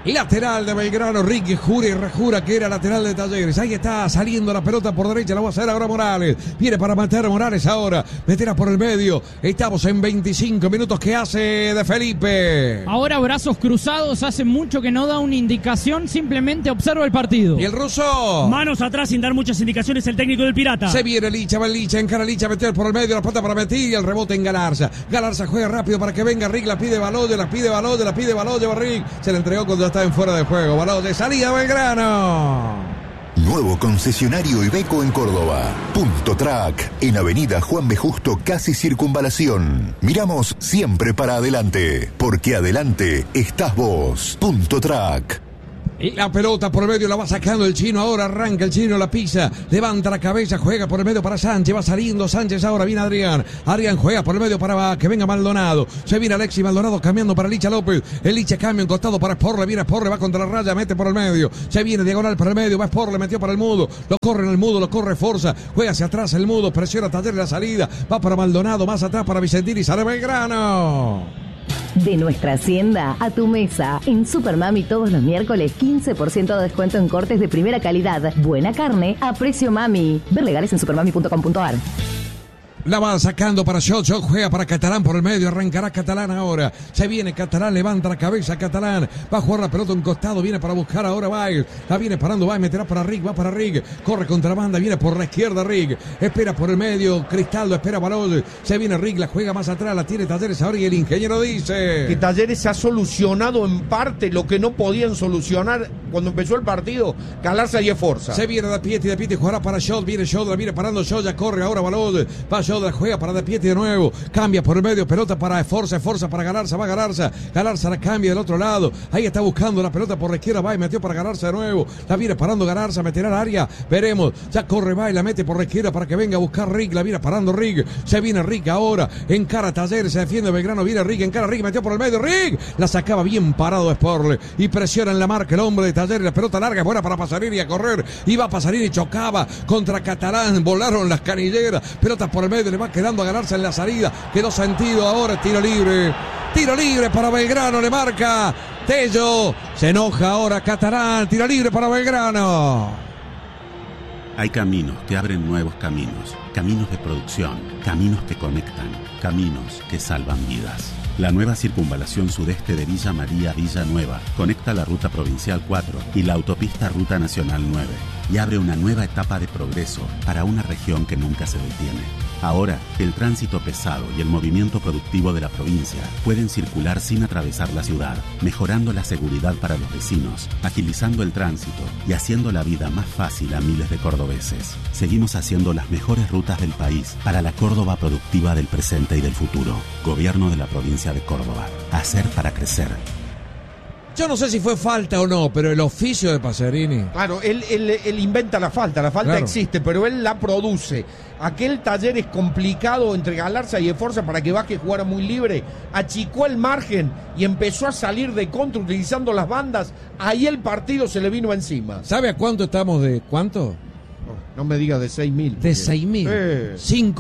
Lateral de Belgrano, Ricky jura y rejura que era lateral de Talleres. Ahí está saliendo la pelota por derecha, la va a hacer ahora Morales. Viene para meter Morales ahora, meterá por el medio. Estamos en 25 minutos. ¿Qué hace de Felipe? Ahora brazos cruzados, hace mucho que no da una indicación, simplemente observa el partido. ¿Y el ruso? Manos atrás sin dar muchas indicaciones el técnico del Pirata. Se viene Licha, va Licha, encara Licha, meter por el medio, la pelota para meter y el rebote en Galarza. Galarza juega rápido para que venga Rick, la pide Baloye, va Rick. Se le entregó cuando está en fuera de juego. Baloye, salida Belgrano. Nuevo concesionario Iveco en Córdoba. Punto Track, en Avenida Juan B. Justo, casi Circunvalación. Miramos siempre para adelante, porque adelante estás vos. Punto Track. La pelota por el medio la va sacando el chino. Ahora arranca el chino, la pisa, levanta la cabeza, juega por el medio para Sánchez. Va saliendo Sánchez, ahora viene Adrián. Adrián juega por el medio para que venga Maldonado. Se viene Alexis Maldonado cambiando para Licha López. El Licha cambia en costado para Sporle. Viene Sporle, va contra la raya, mete por el medio. Se viene diagonal para el medio, va Sporle, metió para el Mudo. Lo corre en el Mudo, lo corre Forza. Juega hacia atrás el Mudo, presiona Talleres la salida. Va para Maldonado, más atrás para Vicentini. Sale Belgrano. De nuestra hacienda a tu mesa. En Supermami todos los miércoles 15% de descuento en cortes de primera calidad. Buena carne a precio mami. Ver legales en supermami.com.ar. La van sacando para Shot, juega para Catalán por el medio, arrancará Catalán ahora. Se viene Catalán, levanta la cabeza Catalán. Va a jugar la pelota a un costado, viene para buscar ahora Baez. La viene parando Baez, meterá para Rick, va para Rick. Corre contra la banda, viene por la izquierda Rick. Espera por el medio, Cristaldo, espera Baloye. Se viene Rick, la juega más atrás, la tiene Talleres ahora y el ingeniero dice que Talleres ha solucionado en parte lo que no podían solucionar cuando empezó el partido. Galarza y Esforza. Se viene de Pieti jugará para Shot, viene Shot, la viene parando Shot, ya corre ahora Baloye. Va Shot, la juega para De Pieti de nuevo, cambia por el medio, pelota para Esforza para Galarza, va Galarza la cambia del otro lado, ahí está buscando la pelota por la izquierda, va y metió para Galarza de nuevo, la viene parando Galarza, meterá al área, veremos, ya corre va y la mete por la izquierda para que venga a buscar Rick, la viene parando Rick, se viene Rick ahora, encara Talleres, se defiende Belgrano, viene Rick, encara Rick, metió por el medio, Rick, la sacaba bien parado Sporle, y presiona en la marca el hombre de Talleres, la pelota larga, buena para Pasarini a correr, iba a Pasarini y chocaba contra Catalán, volaron las canilleras, pelota por el medio, le va quedando a Galarza en la salida, quedó sentido ahora, tiro libre para Belgrano, le marca Tello, se enoja ahora Catalán, tiro libre para Belgrano. Hay caminos que abren nuevos caminos, caminos de producción, caminos que conectan, caminos que salvan vidas. La nueva circunvalación sudeste de Villa María Villanueva conecta la ruta provincial 4 y la autopista ruta nacional 9 y abre una nueva etapa de progreso para una región que nunca se detiene. Ahora, el tránsito pesado y el movimiento productivo de la provincia pueden circular sin atravesar la ciudad, mejorando la seguridad para los vecinos, agilizando el tránsito y haciendo la vida más fácil a miles de cordobeses. Seguimos haciendo las mejores rutas del país para la Córdoba productiva del presente y del futuro. Gobierno de la provincia de Córdoba. Hacer para crecer. Yo no sé si fue falta o no, pero el oficio de Pasarini. Claro, él inventa la falta claro. Existe, pero él la produce. Aquel Talleres complicado entre Galarza y Esforza para que Vázquez jugara muy libre, achicó el margen y empezó a salir de contra utilizando las bandas. Ahí el partido se le vino encima. ¿Sabe a cuánto estamos de cuánto? No me diga de 6.000. De 6.000.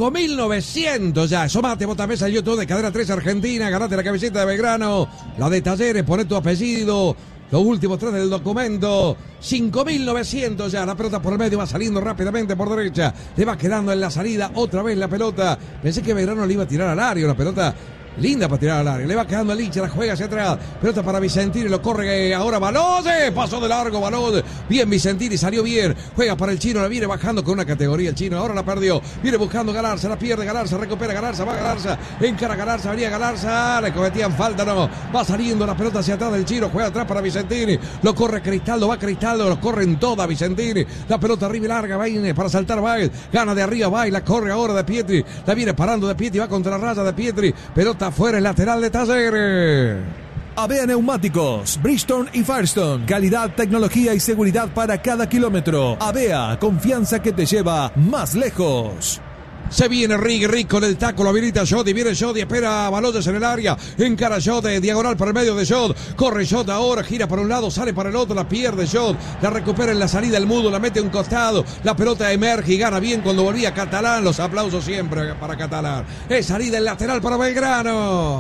5.900 ya. Somate, vos también salió todo de Cadena 3 Argentina. Ganate la camiseta de Belgrano. La de Talleres, poné tu apellido. Los últimos 3 del documento. 5.900 ya. La pelota por el medio va saliendo rápidamente por derecha. Le va quedando en la salida otra vez la pelota. Pensé que Belgrano le iba a tirar al área. La pelota linda para tirar al área. Le va quedando a Licha, la juega hacia atrás. Pelota para Vicentini, lo corre ahora Baloye. Pasó de largo Baloye. Bien Vicentini, salió bien. Juega para el chino, la viene bajando con una categoría el chino. Ahora la perdió. Viene buscando Galarza, la pierde Galarza, recupera Galarza, va Galarza. Encara Galarza, venía Galarza. Le cometían falta, no. Va saliendo la pelota hacia atrás del chino. Juega atrás para Vicentini. Lo corre Cristaldo, va Cristaldo. Lo corren toda Vicentini. La pelota arriba y larga, viene para saltar Baez. Gana de arriba Baez, la corre ahora de Pietri. La viene parando de Pietri, va contra la raya de Pietri. Pelota fuera, el lateral de Talleres. Avea Neumáticos, Bridgestone y Firestone. Calidad, tecnología y seguridad para cada kilómetro. Avea, confianza que te lleva más lejos. Se viene Rick con el taco, lo habilita Jody, viene Jody, espera Baloyes en el área, encara Jody, diagonal para el medio de Jody, corre Jody ahora, gira para un lado, sale para el otro, la pierde Jody, la recupera en la salida el Mudo, la mete a un costado, la pelota emerge y gana bien cuando volvía Catalán, los aplausos siempre para Catalán, es salida el lateral para Belgrano.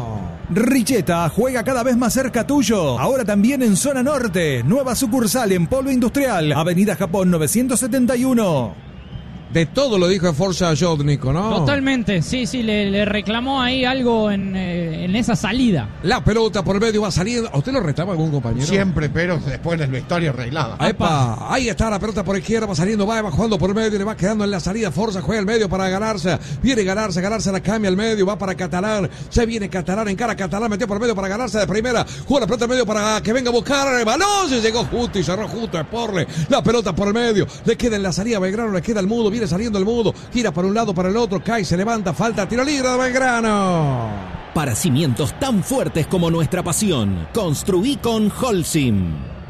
Richeta juega cada vez más cerca tuyo. Ahora también en zona norte. Nueva sucursal en Polo Industrial, Avenida Japón 971. De todo lo dijo Forza Jodnico, ¿no? Totalmente, sí, le reclamó ahí algo en esa salida. La pelota por medio va saliendo. ¿A usted lo retaba algún compañero? Siempre, pero después en la historia arreglada. ¡Epa! Ahí está la pelota por izquierda, va saliendo, va jugando por medio, le va quedando en la salida. Forza juega el medio para ganarse. Viene ganarse la cambia al medio, va para Catalán. Se viene Catalán, encara Catalán, metió por medio para ganarse de primera. Juega la pelota al medio para que venga a buscar el balón. Se llegó justo y cerró justo Sporle. La pelota por el medio, le queda en la salida Belgrano, le queda el mudo, viene saliendo el mudo, gira para un lado, para el otro, cae, se levanta, falta, tiro libre de Belgrano. Para cimientos tan fuertes como nuestra pasión, construí con Holcim.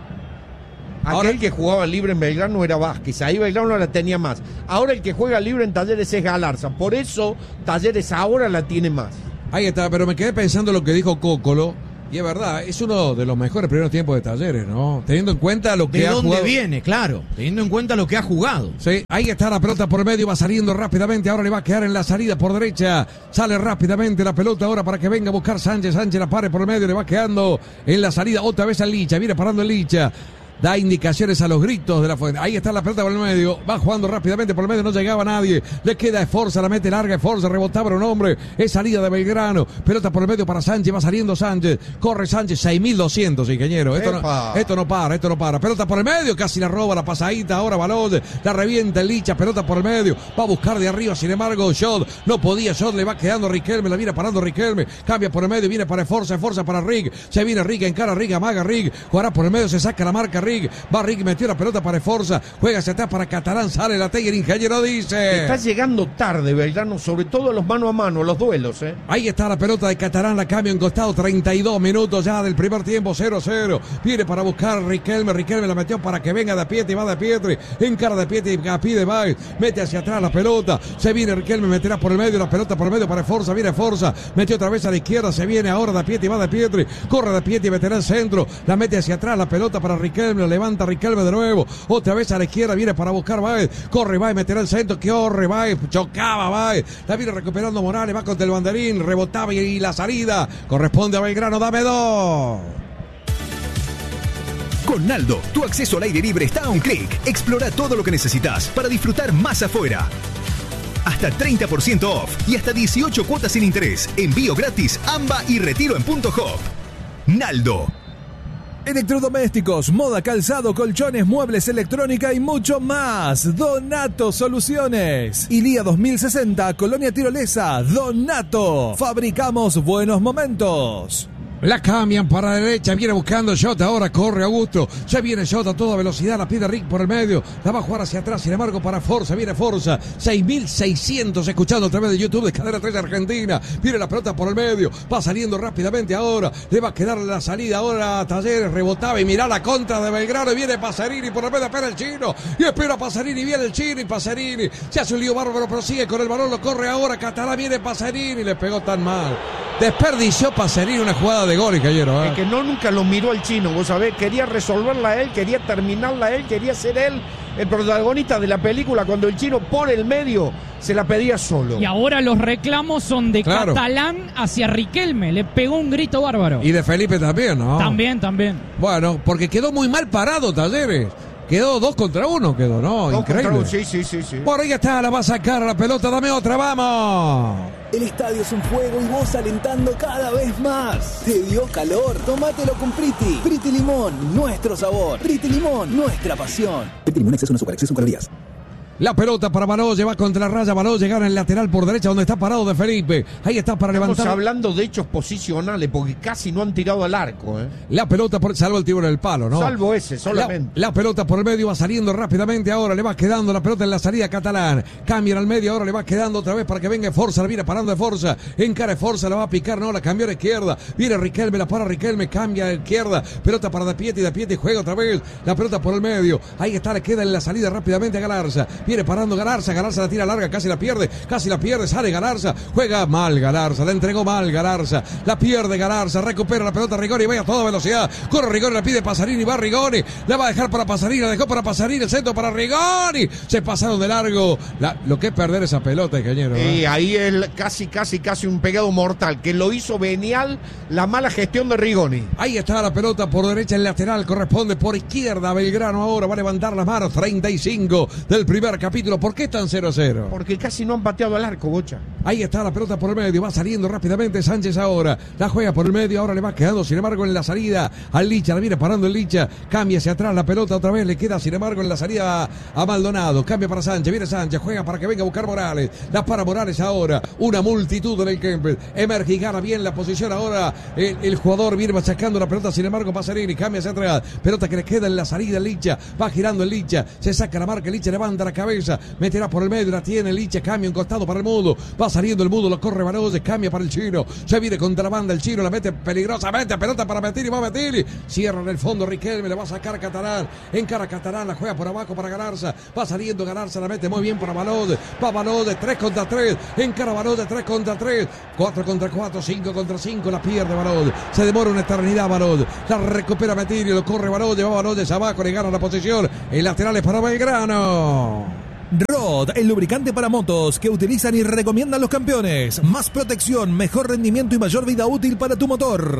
Aquel que jugaba libre en Belgrano era Vázquez, ahí Belgrano la tenía más. Ahora el que juega libre en Talleres es Galarza, por eso Talleres ahora la tiene más. Ahí está, pero me quedé pensando lo que dijo Cócolo. Y es verdad, es uno de los mejores primeros tiempos de Talleres, ¿no? Teniendo en cuenta lo que ha jugado. ¿De dónde viene? Claro, teniendo en cuenta lo que ha jugado. Sí, ahí está la pelota por medio, va saliendo rápidamente, ahora le va a quedar en la salida por derecha, sale rápidamente la pelota ahora para que venga a buscar Sánchez la pare por medio, le va quedando en la salida otra vez a Licha, viene parando el Licha. Da indicaciones a los gritos de la fuente. Ahí está la pelota por el medio. Va jugando rápidamente por el medio. No llegaba nadie. Le queda Esforza. La mete larga. Esforza. Rebotaba un hombre. Es salida de Belgrano. Pelota por el medio para Sánchez. Va saliendo Sánchez. Corre Sánchez. 6.200, ingeniero. Esto no para. Pelota por el medio. Casi la roba la pasadita. Ahora Balón. La revienta el Licha. Pelota por el medio. Va a buscar de arriba. Sin embargo, Shot. No podía. Shot le va quedando Riquelme. La viene parando Riquelme. Cambia por el medio. Viene para Esforza. Esforza para Rig. Se viene Rig. Encara Rig. Amaga Rig. Jugará por el medio. Se saca la marca Rig. Va Rig, metió la pelota para Esforza, juega hacia atrás para Catalán, sale la Teller, ingeniero dice. Está llegando tarde Belgrano, sobre todo los mano a mano, los duelos, Ahí está la pelota de Catalán, la cambio en costado, 32 minutos ya del primer tiempo, 0-0. Viene para buscar Riquelme la metió para que venga de Pietri, va de Pietri, encara de Pietri, pide Baez, mete hacia atrás la pelota, se viene Riquelme, meterá por el medio, la pelota por el medio para Esforza, viene Esforza, metió otra vez a la izquierda, se viene ahora de Pietri, va de Pietri, corre de Pietri, meterá el centro, la mete hacia atrás, la pelota para Riquelme, la levanta Riquelme de nuevo, otra vez a la izquierda, viene para buscar Baez, corre Baez, meterá el centro, que corre Baez, chocaba Baez, la viene recuperando Morales, va contra el banderín, rebotaba y la salida corresponde a Belgrano, dame 2. Con Naldo, tu acceso al aire libre está a un clic. Explora todo lo que necesitas para disfrutar más afuera. Hasta 30% off y hasta 18 cuotas sin interés. Envío gratis, AMBA y retiro en Punto Hop. Naldo. Electrodomésticos, moda, calzado, colchones, muebles, electrónica y mucho más. Donato Soluciones. Ilía 2060, Colonia Tirolesa. Donato. Fabricamos buenos momentos. La cambian para la derecha, viene buscando Jota, ahora corre Augusto, ya viene Jota a toda velocidad, la pide Rick por el medio, la va a jugar hacia atrás, sin embargo para Forza, viene Forza, 6.600 escuchando a través de YouTube de Cadena 3 Argentina, viene la pelota por el medio, va saliendo rápidamente ahora, le va a quedar la salida ahora a Talleres, rebotaba y mirá la contra de Belgrano, y viene Pasarini por el medio, espera el chino, y espera Pasarini, viene el chino y Pasarini, se hace un lío bárbaro, pero sigue con el balón, lo corre ahora, Catalán, viene Pasarini, le pegó tan mal, desperdició Pasarini una jugada de gol, caballero. Es que no nunca lo miró al chino, vos sabés, quería resolverla él, quería terminarla él, quería ser él el protagonista de la película. Cuando el chino por el medio se la pedía solo. Y ahora los reclamos son de Catalán hacia Riquelme, le pegó un grito bárbaro. Y de Felipe también, ¿no? También. Bueno, porque quedó muy mal parado Talleres. Quedó 2 contra 1, quedó, ¿no? 2 increíble. Sí. Por ahí está, la va a sacar la pelota, dame otra, vamos. El estadio es un fuego y vos alentando cada vez más. ¿Te dio calor? Tómatelo con Priti. Priti Limón, nuestro sabor. Priti Limón, nuestra pasión. Priti Limón, exceso no azúcar, exceso en calorías. La pelota para Baloye, va contra la raya, Baloye gana el lateral por derecha donde está parado de Felipe. Ahí está para levantar. Estamos hablando de hechos posicionales porque casi no han tirado al arco. La pelota, salvo el tiro en el palo, ¿no? Salvo ese, solamente. La pelota por el medio va saliendo rápidamente ahora, le va quedando la pelota en la salida Catalán. Cambian al medio, ahora le va quedando otra vez para que venga Forza, la viene parando de Forza. Encara Forza, la va a picar, no, la cambió a la izquierda. Viene Riquelme, la para Riquelme, cambia a la izquierda. Pelota para De Pietri juega otra vez. La pelota por el medio. Ahí está, le queda en la salida rápidamente a Galarza. Viene parando Galarza. Galarza la tira larga, casi la pierde. Sale Galarza. Juega mal Galarza. La entregó mal Galarza. La pierde Galarza. Recupera la pelota Rigoni. Vaya a toda velocidad. Corre Rigoni. La pide Pasarini. Va Rigoni. La va a dejar para Pasarini. La dejó para Pasarini. El centro para Rigoni. Se pasaron de largo. Lo que es perder esa pelota, ingeniero. Y ahí es casi un pegado mortal. Que lo hizo venial la mala gestión de Rigoni. Ahí está la pelota por derecha. El lateral corresponde por izquierda. Belgrano ahora va a levantar las manos. 35 del primer capítulo. ¿Por qué están 0-0? Porque casi no han pateado al arco, Bocha. Ahí está la pelota por el medio. Va saliendo rápidamente Sánchez ahora. La juega por el medio. Ahora le va quedando, sin embargo, en la salida al Licha. La viene parando el Licha. Cambia hacia atrás la pelota otra vez. Le queda, sin embargo, en la salida a Maldonado. Cambia para Sánchez. Viene Sánchez. Juega para que venga a buscar Morales. La para Morales ahora. Una multitud en el Kempes. Emerge y gana bien la posición ahora. El jugador viene sacando la pelota. Sin embargo, Pasarini cambia hacia atrás. Pelota que le queda en la salida el Licha. Va girando el Licha. Se saca la marca. El Licha levanta la cabeza. Meterá por el medio. La tiene el Licha. Cambia un costado para el Mudo. Va saliendo el Mudo. Lo corre Barose. Cambia para el Chino. Se viene contra la banda el Chino. La mete peligrosamente. Pelota para Mettini. Va Mettini. Cierra en el fondo Riquelme. Le va a sacar Catalán. Encara Catalán. La juega por abajo para Galarza. Va saliendo Galarza. La mete muy bien para Balode. Va Balode. 3 contra 3. Encara Balode. 3 contra 3. 4 contra 4. 5 contra 5. La pierde Balode. Se demora una eternidad Balode. La recupera Mettini. Lo corre Balode. Va Balode hacia abajo. Le gana la posición. El lateral es para Belgrano. Rod, el lubricante para motos que utilizan y recomiendan los campeones. Más protección, mejor rendimiento y mayor vida útil para tu motor.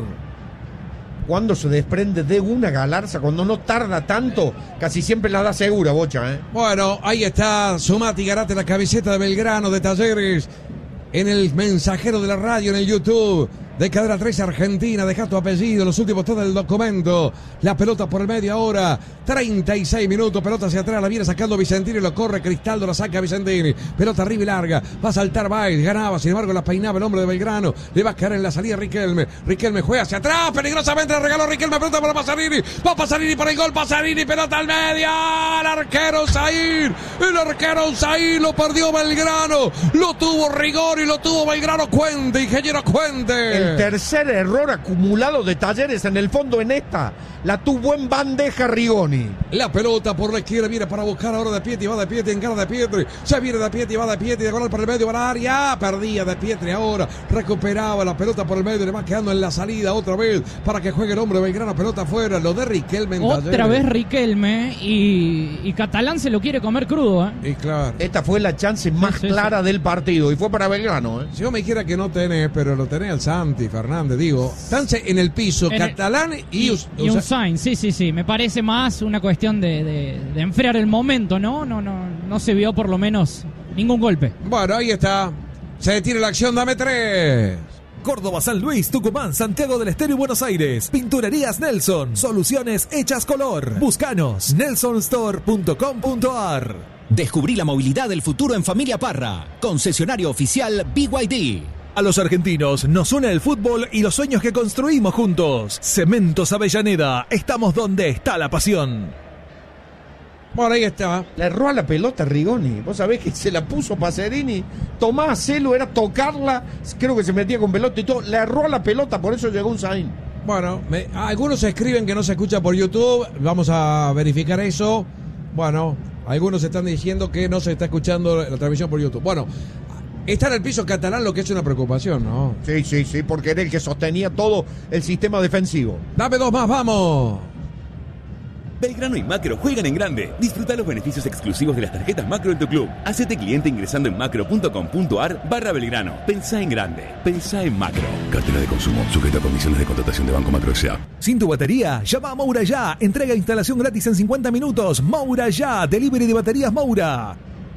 Cuando se desprende de una Galarza, cuando no tarda tanto, casi siempre la da segura, Bocha, ¿eh? Bueno, ahí está Sumati Garate, la camiseta de Belgrano de Talleres. En el mensajero de la radio, en el YouTube de Cadena 13 Argentina. Deja tu apellido, los últimos tres del documento. La pelota por el medio ahora. 36 minutos, pelota hacia atrás. La viene sacando Vicentini, lo corre Cristaldo, la saca Vicentini. Pelota arriba y larga. Va a saltar Baez, ganaba, sin embargo la peinaba el hombre de Belgrano. Le va a caer en la salida Riquelme. Riquelme juega hacia atrás, peligrosamente le regaló Riquelme. Pelota para Pasarini. Va Pasarini para el gol. Pasarini, pelota al medio. El arquero Zahir. El arquero Zahir lo perdió Belgrano. Lo tuvo Rigor y lo tuvo Belgrano. Cuente, ingeniero, cuente. El tercer error acumulado de Talleres en el fondo en esta. La tuvo en bandeja Rigoni. La pelota por la izquierda viene para buscar ahora de Pietri. Va de Pietri en cara de Pietri. Se viene de Pietri, va de Pietri. De gol para el medio, para la área. Perdía de Pietri ahora. Recuperaba la pelota por el medio. Le va quedando en la salida otra vez para que juegue el hombre Belgrano. Pelota afuera. Lo de Riquelme. Otra vez Riquelme. Y Catalán se lo quiere comer crudo, ¿eh? Y claro. Esta fue la chance más clara del partido. Y fue para Belgrano, ¿eh? Si yo me dijera que no tenés, pero lo tenés al Santi Fernández, digo. Estánse en el piso, Catalán y un Sainz, sí. Me parece más una cuestión de enfriar el momento, ¿no? No se vio por lo menos ningún golpe. Bueno, ahí está. Se detiene la acción, dame 3. Córdoba, San Luis, Tucumán, Santiago del Estero y Buenos Aires. Pinturerías Nelson. Soluciones hechas color. Búscanos. nelsonstore.com.ar. Descubrí la movilidad del futuro en Familia Parra. Concesionario oficial BYD. A los argentinos nos une el fútbol y los sueños que construimos juntos. Cementos Avellaneda, estamos donde está la pasión. Bueno, ahí está. Le erró a la pelota Rigoni. Vos sabés que se la puso Pasarini. Tomás Celo era tocarla. Creo que se metía con pelota y todo. Le erró a la pelota, por eso llegó un Zain. Bueno, algunos escriben que no se escucha por YouTube. Vamos a verificar eso. Bueno, algunos están diciendo que no se está escuchando la transmisión por YouTube. Bueno, está en el piso Catalán, lo que es una preocupación, ¿no? Sí, porque era el que sostenía todo el sistema defensivo. Dame 2 más, vamos. Belgrano y Macro juegan en grande. Disfruta los beneficios exclusivos de las tarjetas Macro en tu club. Hacete cliente ingresando en macro.com.ar/Belgrano. Pensá en grande. Pensá en Macro. Cartera de consumo. Sujeta a condiciones de contratación de Banco Macro S.A. Sin tu batería, llama a Moura Ya. Entrega e instalación gratis en 50 minutos. Moura Ya. Delivery de baterías Moura.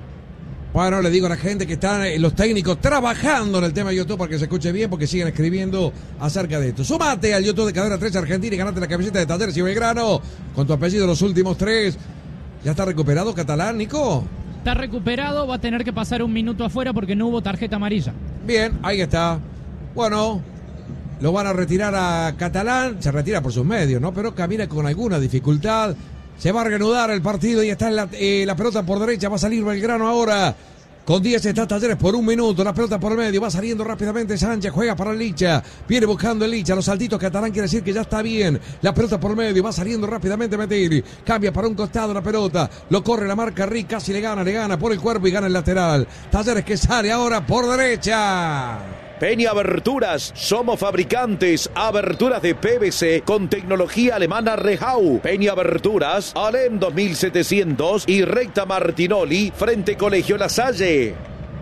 Bueno, le digo a la gente que están los técnicos trabajando en el tema de YouTube para que se escuche bien, porque siguen escribiendo acerca de esto. Sumate al YouTube de Cadena 13 Argentina y ganate la camiseta de Talleres y Belgrano con tu apellido los últimos 3. ¿Ya está recuperado Catalán, Nico? Está recuperado, va a tener que pasar un minuto afuera porque no hubo tarjeta amarilla. Bien, ahí está. Bueno, lo van a retirar a Catalán, se retira por sus medios, ¿no? Pero camina con alguna dificultad. Se va a reanudar el partido y está en la pelota por derecha. Va a salir Belgrano ahora. Con 10 está Talleres por 1 minuto. La pelota por el medio. Va saliendo rápidamente Sánchez. Juega para Licha. Viene buscando el Licha. Los saltitos Catalán quiere decir que ya está bien. La pelota por el medio. Va saliendo rápidamente Metelli. Cambia para un costado la pelota. Lo corre la marca Rick. Casi le gana por el cuerpo y gana el lateral. Talleres que sale ahora por derecha. Peña Aberturas, somos fabricantes, aberturas de PVC con tecnología alemana Rehau. Peña Aberturas, Alem 2700 y recta Martinoli, frente Colegio La Salle.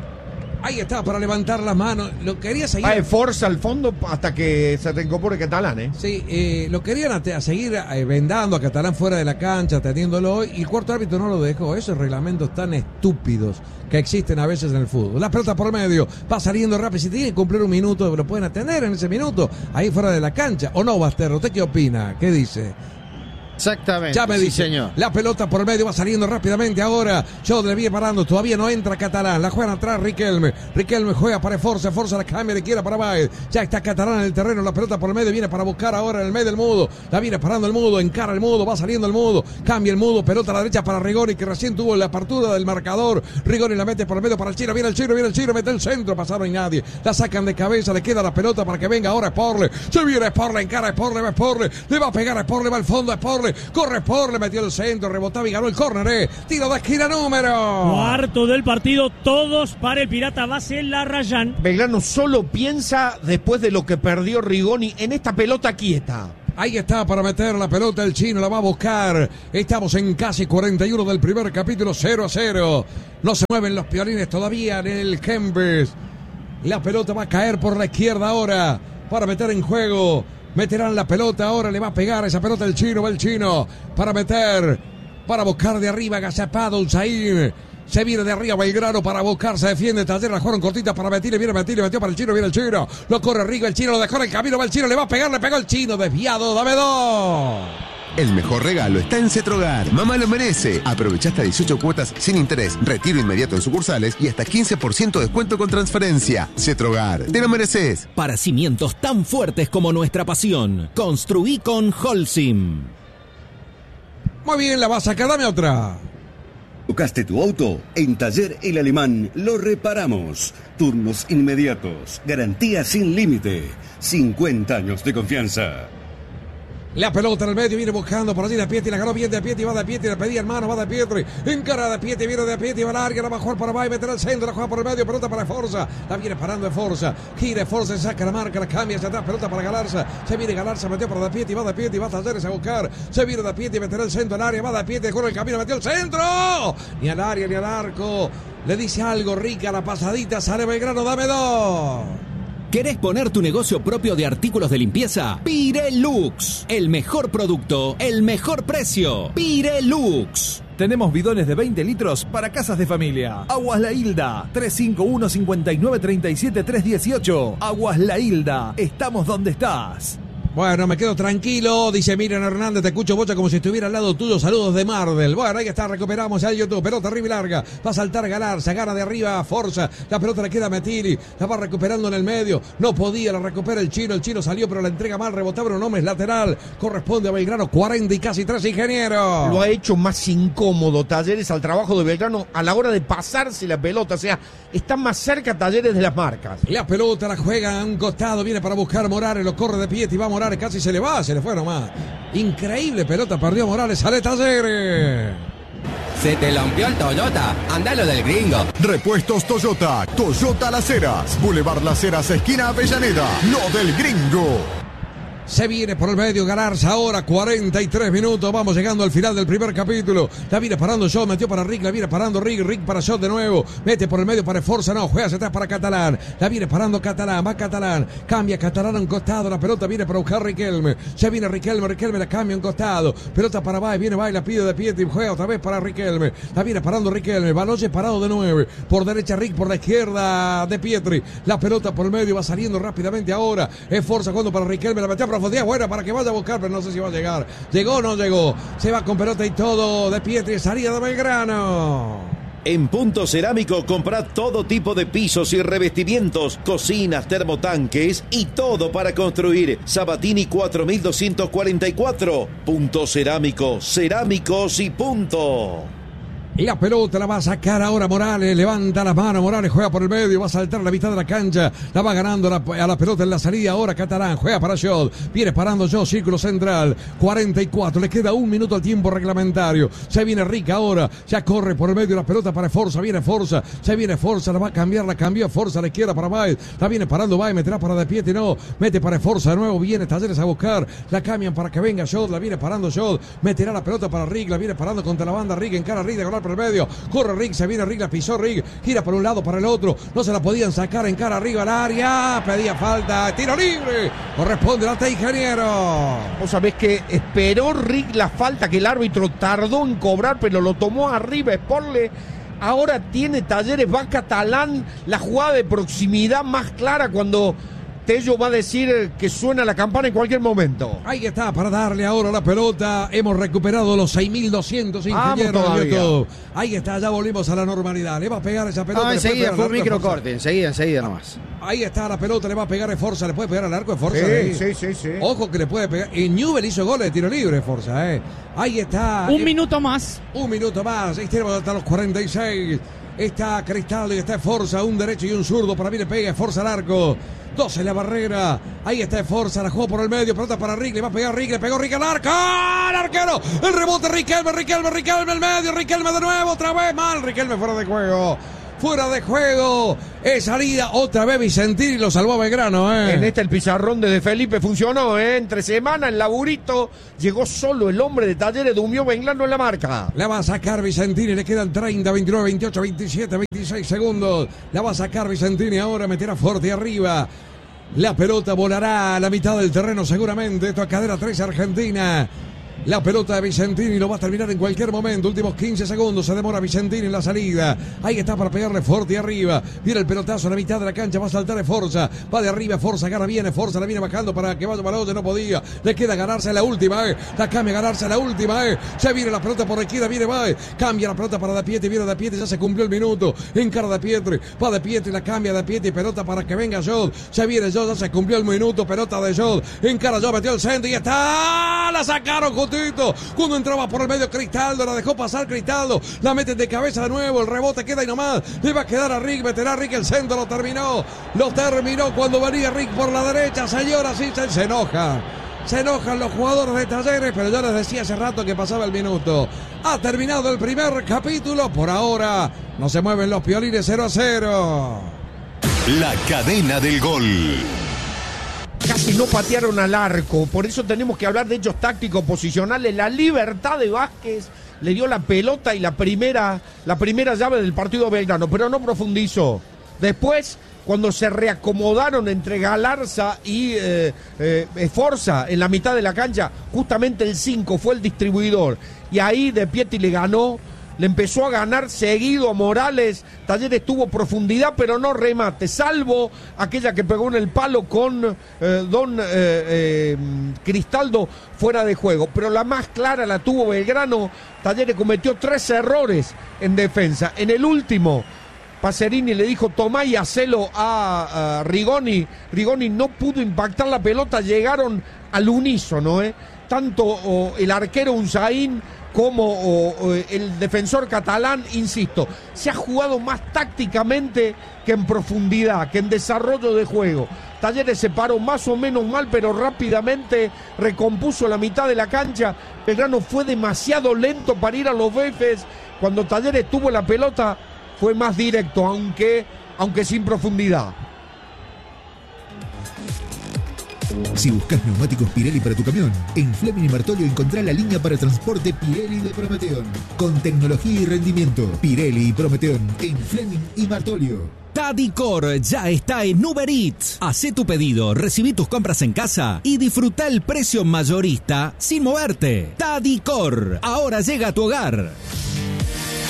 Ahí está para levantar las manos. Lo quería seguir. Va de fuerza al fondo hasta que se reincorpore Catalán, ¿eh? Sí, lo querían seguir vendando a Catalán fuera de la cancha, teniéndolo. Y el cuarto árbitro no lo dejó. Esos reglamentos tan estúpidos que existen a veces en el fútbol. La pelota por medio. Va saliendo rápido. Si tiene que cumplir 1 minuto, lo pueden atender en ese minuto. Ahí fuera de la cancha. ¿O no, Basterro? ¿Usted qué opina? ¿Qué dice? Exactamente. Ya me dice, señor. La pelota por el medio va saliendo rápidamente ahora. Jodre viene parando, todavía no entra Catalán. La juegan atrás Riquelme. Riquelme juega para Forza la cambia de quiera para Baez. Ya está Catalán en el terreno. La pelota por el medio viene para buscar ahora en el medio del Mudo. La viene parando el Mudo, encara el Mudo, va saliendo el Mudo. Cambia el Mudo, pelota a la derecha para Rigoni, que recién tuvo la apertura del marcador. Rigoni la mete por el medio para el Chino. Viene el Chino, mete el centro. Pasaron y nadie. La sacan de cabeza, le queda la pelota para que venga ahora Sporle. Se viene Sporle, encara Sporle, va Sporle. Le va a pegar a Sporle, va al fondo a Sporle. Corre Sporle. Le metió el centro, rebotaba y ganó el córner. Tiro de esquina número. Cuarto del partido, todos para el Pirata base Larrayán. Belgrano solo piensa después de lo que perdió Rigoni en esta pelota quieta. Ahí está para meter la pelota el Chino, la va a buscar. Estamos en casi 41 del primer capítulo, 0-0. No se mueven los piolines todavía en el Kempes. La pelota va a caer por la izquierda ahora para meter en juego. Meterán la pelota, ahora le va a pegar esa pelota el Chino, va el Chino para meter, para buscar de arriba, agazapado Usain. Se viene de arriba Belgrano para buscar, se defiende Talleres, la jugaron cortita para Metilli, viene Metilli, metió para el Chino, viene el Chino, lo corre arriba el Chino, lo dejó en el camino, va el Chino, le va a pegar, le pegó el Chino, desviado, dame 2. El mejor regalo está en Cetrogar. Mamá lo merece. Aprovecha hasta 18 cuotas sin interés, retiro inmediato en sucursales y hasta 15% de descuento con transferencia. Cetrogar, te lo mereces. Para cimientos tan fuertes como nuestra pasión, construí con Holcim. Muy bien, la va a sacar, dame otra. ¿Tocaste tu auto? En Taller El Alemán lo reparamos. Turnos inmediatos, garantía sin límite, 50 años de confianza. La pelota en el medio, viene buscando por allí de Pietri, la ganó bien de Pietri, va de Pietri, le pedía hermano, va de Pietri, encara de Pietri, viene de Pietri, va larga, la va a jugar para Bay, meterá el centro, la juega por el medio, pelota para Forza, la viene parando de Forza, gira Forza, saca la marca, la cambia hacia atrás, pelota para Galarza, se viene Galarza, metió para de Pietri, va a Talleres a buscar, se viene de Pietri, meterá el centro al área, va de Pietri, corre el camino, metió el centro, ni al área, ni al arco, le dice algo Rica, la pasadita, sale Belgrano, dame 2. ¿Querés poner tu negocio propio de artículos de limpieza? Pirelux. El mejor producto, el mejor precio. Pirelux. Tenemos bidones de 20 litros para casas de familia. Aguas La Hilda, 351-5937-318. Aguas La Hilda, estamos donde estás. Bueno, me quedo tranquilo, dice Miriam Hernández, te escucho Bocha como si estuviera al lado tuyo, saludos de Mardel. Bueno, ahí está, recuperamos al YouTube, pelota arriba y larga, va a saltar Galarza, gana de arriba Forza, la pelota le queda a Metilli, la va recuperando en el medio, no podía, la recupera el Chino salió pero la entrega mal, rebotaba un hombre, es lateral, corresponde a Belgrano, 40 y casi 3, ingeniero. Lo ha hecho más incómodo Talleres al trabajo de Belgrano a la hora de pasarse la pelota, o sea, está más cerca Talleres de las marcas. La pelota la juega a un costado, viene para buscar Morales, lo corre de pie y va Morales, casi se le fue nomás. Increíble pelota, perdió Morales, sale Talleres. Se te lampió el Toyota, andalo del gringo. Repuestos Toyota, Toyota Las Heras, Boulevard Las Heras, esquina Avellaneda, lo del gringo. Se viene por el medio Galarza ahora, 43 minutos, vamos llegando al final del primer capítulo. La viene parando Shot, metió para Rick, la viene parando Rick para Shot de nuevo. Mete por el medio para Forza, no, juega hacia atrás para Catalán. La viene parando Catalán, va Catalán, cambia Catalán a un costado, la pelota viene para buscar Riquelme. Se viene Riquelme la cambia a un costado. Pelota para Bay, viene Bay, la pide de Pietri, juega otra vez para Riquelme. La viene parando Riquelme, Baloyes parado de 9. Por derecha Rick, por la izquierda de Pietri. La pelota por el medio va saliendo rápidamente ahora. Es Forza cuando para Riquelme, la metió a profundidad buena para que vaya a buscar, pero no sé si va a llegar. Llegó o no llegó. Se va con pelota y todo de Pietri, salida de Belgrano. En Punto Cerámico comprá todo tipo de pisos y revestimientos, cocinas, termotanques y todo para construir. Sabatini 4244. Punto Cerámico, cerámicos y punto. La pelota la va a sacar ahora Morales, levanta las manos, Morales juega por el medio, va a saltar a la mitad de la cancha, la va ganando a la pelota en la salida ahora Catalán, juega para Jod, viene parando Jod, círculo central, 44, le queda 1 minuto al tiempo reglamentario, se viene Rick ahora, ya corre por el medio la pelota para Forza, viene Forza, se viene Forza, la va a cambiar, la cambió Forza a la izquierda para Baez, la viene parando Baez, meterá para De Pietri, no, mete para Forza de nuevo, viene Talleres a buscar, la cambian para que venga Jod, la viene parando Jod, meterá la pelota para Rick, la viene parando contra la banda Rick, encara Rick de golar por el medio, corre Rick, se viene Rick, la pisó Rick, gira por un lado para el otro, no se la podían sacar, encara arriba al área, pedía falta, tiro libre, corresponde al ingeniero. Vos sabés que esperó Rick la falta que el árbitro tardó en cobrar, pero lo tomó arriba, Sporle. Ahora tiene Talleres, va Catalán, la jugada de proximidad más clara cuando Tello va a decir que suena la campana en cualquier momento. Ahí está, para darle ahora la pelota. Hemos recuperado los 6.200 ingenieros de YouTube. Ahí está, ya volvimos a la normalidad. Le va a pegar esa pelota. No, enseguida fue un microcorte, enseguida nomás. Ahí está la pelota, le va a pegar a Forza, le puede pegar al arco de Forza. Sí. Ojo que le puede pegar. Y Newell hizo goles de tiro libre, Forza. Ahí está. Un minuto más. Un minuto más. Ahí tenemos hasta los 46. Está Cristaldo y está Forza, un derecho y un zurdo. Para mí le pega Forza al arco. 12 en la barrera. Ahí está Forza, la jugó por el medio. Pelota para Rick, le va a pegar Rick, le pegó Rick al arco. ¡Ah! ¡El arquero! El rebote, Riquelme el medio. Riquelme de nuevo, otra vez mal. Riquelme fuera de juego. Fuera de juego, es salida otra vez Vicentini, lo salvó a Belgrano. En el pizarrón de Felipe funcionó, entre semana el laburito, llegó solo el hombre de Talleres, Dumió Belgrano en la marca. La va a sacar Vicentini, le quedan 30, 29, 28, 27, 26 segundos. La va a sacar Vicentini ahora, meterá fuerte arriba. La pelota volará a la mitad del terreno seguramente, esto a cadera 13 Argentina. La pelota de Vicentini lo va a terminar en cualquier momento. Últimos 15 segundos. Se demora Vicentini en la salida. Ahí está para pegarle fuerte arriba. Viene el pelotazo a la mitad de la cancha. Va a saltar de Forza. Va de arriba. Forza gana viene. Forza la viene bajando para que vaya para no podía. Le queda ganarse la última. La cambia ganarse la última. Se viene la pelota por la izquierda. Viene Baez. Cambia la pelota para De Pietri. Viene De Pietri. Ya se cumplió el minuto. Encara De Pietri. Va De Pietri. La cambia De Pietri. Pelota para que venga Jod. Se viene Jod. Ya se cumplió el minuto. Pelota de Jod. Encara Jod. Metió el centro y está. La sacaron justito. Cuando entraba por el medio Cristaldo, la dejó pasar Cristaldo, la mete de cabeza de nuevo, el rebote queda ahí nomás, le va a quedar a Rick, meterá a Rick el centro, lo terminó cuando venía Rick por la derecha, señora, sí, se enojan los jugadores de Talleres, pero yo les decía hace rato que pasaba el minuto. Ha terminado el primer capítulo, por ahora no se mueven los piolines, 0-0. La cadena del gol. Casi no patearon al arco, por eso tenemos que hablar de hechos tácticos posicionales. La libertad de Vázquez le dio la pelota y la primera llave del partido a Belgrano, pero no profundizó. Después, cuando se reacomodaron entre Galarza y Forza en la mitad de la cancha, justamente el 5 fue el distribuidor, y ahí De Pietri le ganó. Le empezó a ganar seguido a Morales. Talleres tuvo profundidad, pero no remate, salvo aquella que pegó en el palo con Cristaldo fuera de juego. Pero la más clara la tuvo Belgrano. Talleres cometió 3 errores en defensa. En el último, Pacerini le dijo: tomá y hacelo a Rigoni. Rigoni no pudo impactar la pelota, llegaron al unísono, tanto el arquero Unzaín como el defensor catalán, insisto, se ha jugado más tácticamente que en profundidad, que en desarrollo de juego. Talleres se paró más o menos mal, pero rápidamente recompuso la mitad de la cancha. Belgrano fue demasiado lento para ir a los befes. Cuando Talleres tuvo la pelota, fue más directo, aunque sin profundidad. Si buscas neumáticos Pirelli para tu camión, en Fleming y Martolio encontrá la línea para transporte Pirelli de Prometeon. Con tecnología y rendimiento, Pirelli y Prometeon en Fleming y Martolio. Tadicor ya está en Uber Eats. Hacé tu pedido, recibí tus compras en casa y disfruta el precio mayorista sin moverte. Tadicor, ahora llega a tu hogar.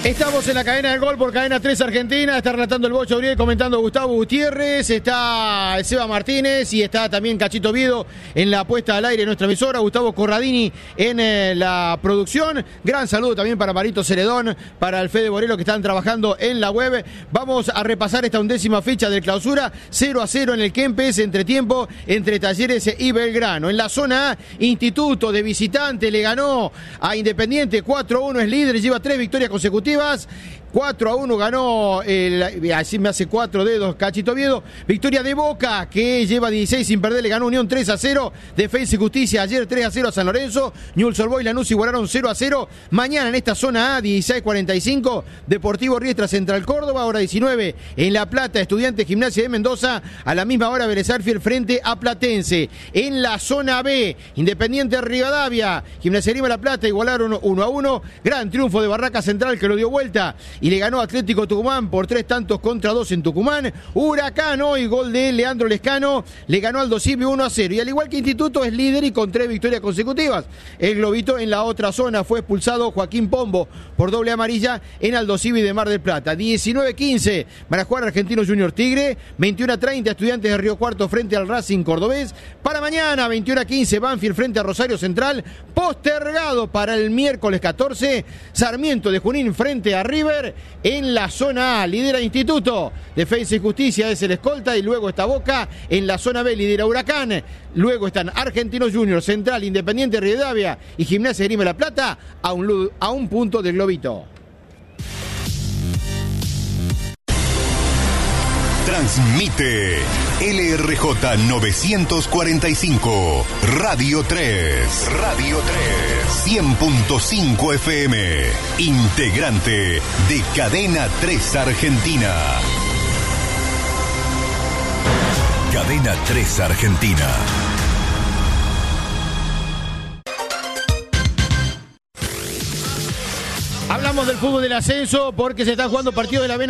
Estamos en la cadena del gol por Cadena 3 Argentina. Está relatando el Bocha Uriel, comentando Gustavo Gutiérrez. Está Seba Martínez y está también Cachito Viedo en la puesta al aire de nuestra emisora. Gustavo Corradini en la producción. Gran saludo también para Marito Ceredón, para el Fede Borelo que están trabajando en la web. Vamos a repasar esta 11ª fecha del clausura. 0-0 en el Kempes, entretiempo entre Talleres y Belgrano. En la zona A, Instituto de visitante le ganó a Independiente 4-1, es líder, lleva 3 victorias consecutivas. 4-1 ganó, así me hace 4 dedos Cachito Viedo. Victoria de Boca, que lleva 16 sin perder, le ganó Unión 3-0. Defensa y Justicia ayer 3-0 a San Lorenzo. Newell's Old Boys y Lanús igualaron 0-0. Mañana en esta zona A, 16:45, Deportivo Riestra Central Córdoba, hora 19. En La Plata, Estudiantes Gimnasia de Mendoza, a la misma hora Vélez Sarsfield frente a Platense. En la zona B, Independiente Rivadavia, Gimnasia de Grima La Plata igualaron 1-1. Gran triunfo de Barraca Central que lo dio vuelta y le ganó Atlético Tucumán por 3-2 en Tucumán. Huracán hoy, gol de Leandro Lescano, le ganó Aldo Civi 1-0. Y al igual que Instituto es líder y con 3 victorias consecutivas. El globito en la otra zona fue expulsado Joaquín Pombo por doble amarilla en Aldo Civi de Mar del Plata. 19-15 para jugar Argentino Junior Tigre. 21-30 Estudiantes de Río Cuarto frente al Racing Cordobés. Para mañana 21-15 Banfield frente a Rosario Central. Postergado para el miércoles 14 Sarmiento de Junín frente a River. En la zona A lidera Instituto, Defensa y Justicia es el escolta y luego está Boca. En la zona B lidera Huracán, luego están Argentinos Juniors, Central, Independiente Rivadavia y Gimnasia de Grima La Plata a un punto del globito. Transmite LRJ 945, Radio 3, 100.5 FM, integrante de Cadena 3 Argentina. Cadena 3 Argentina. Hablamos del fútbol del ascenso porque se están jugando partidos de la Vena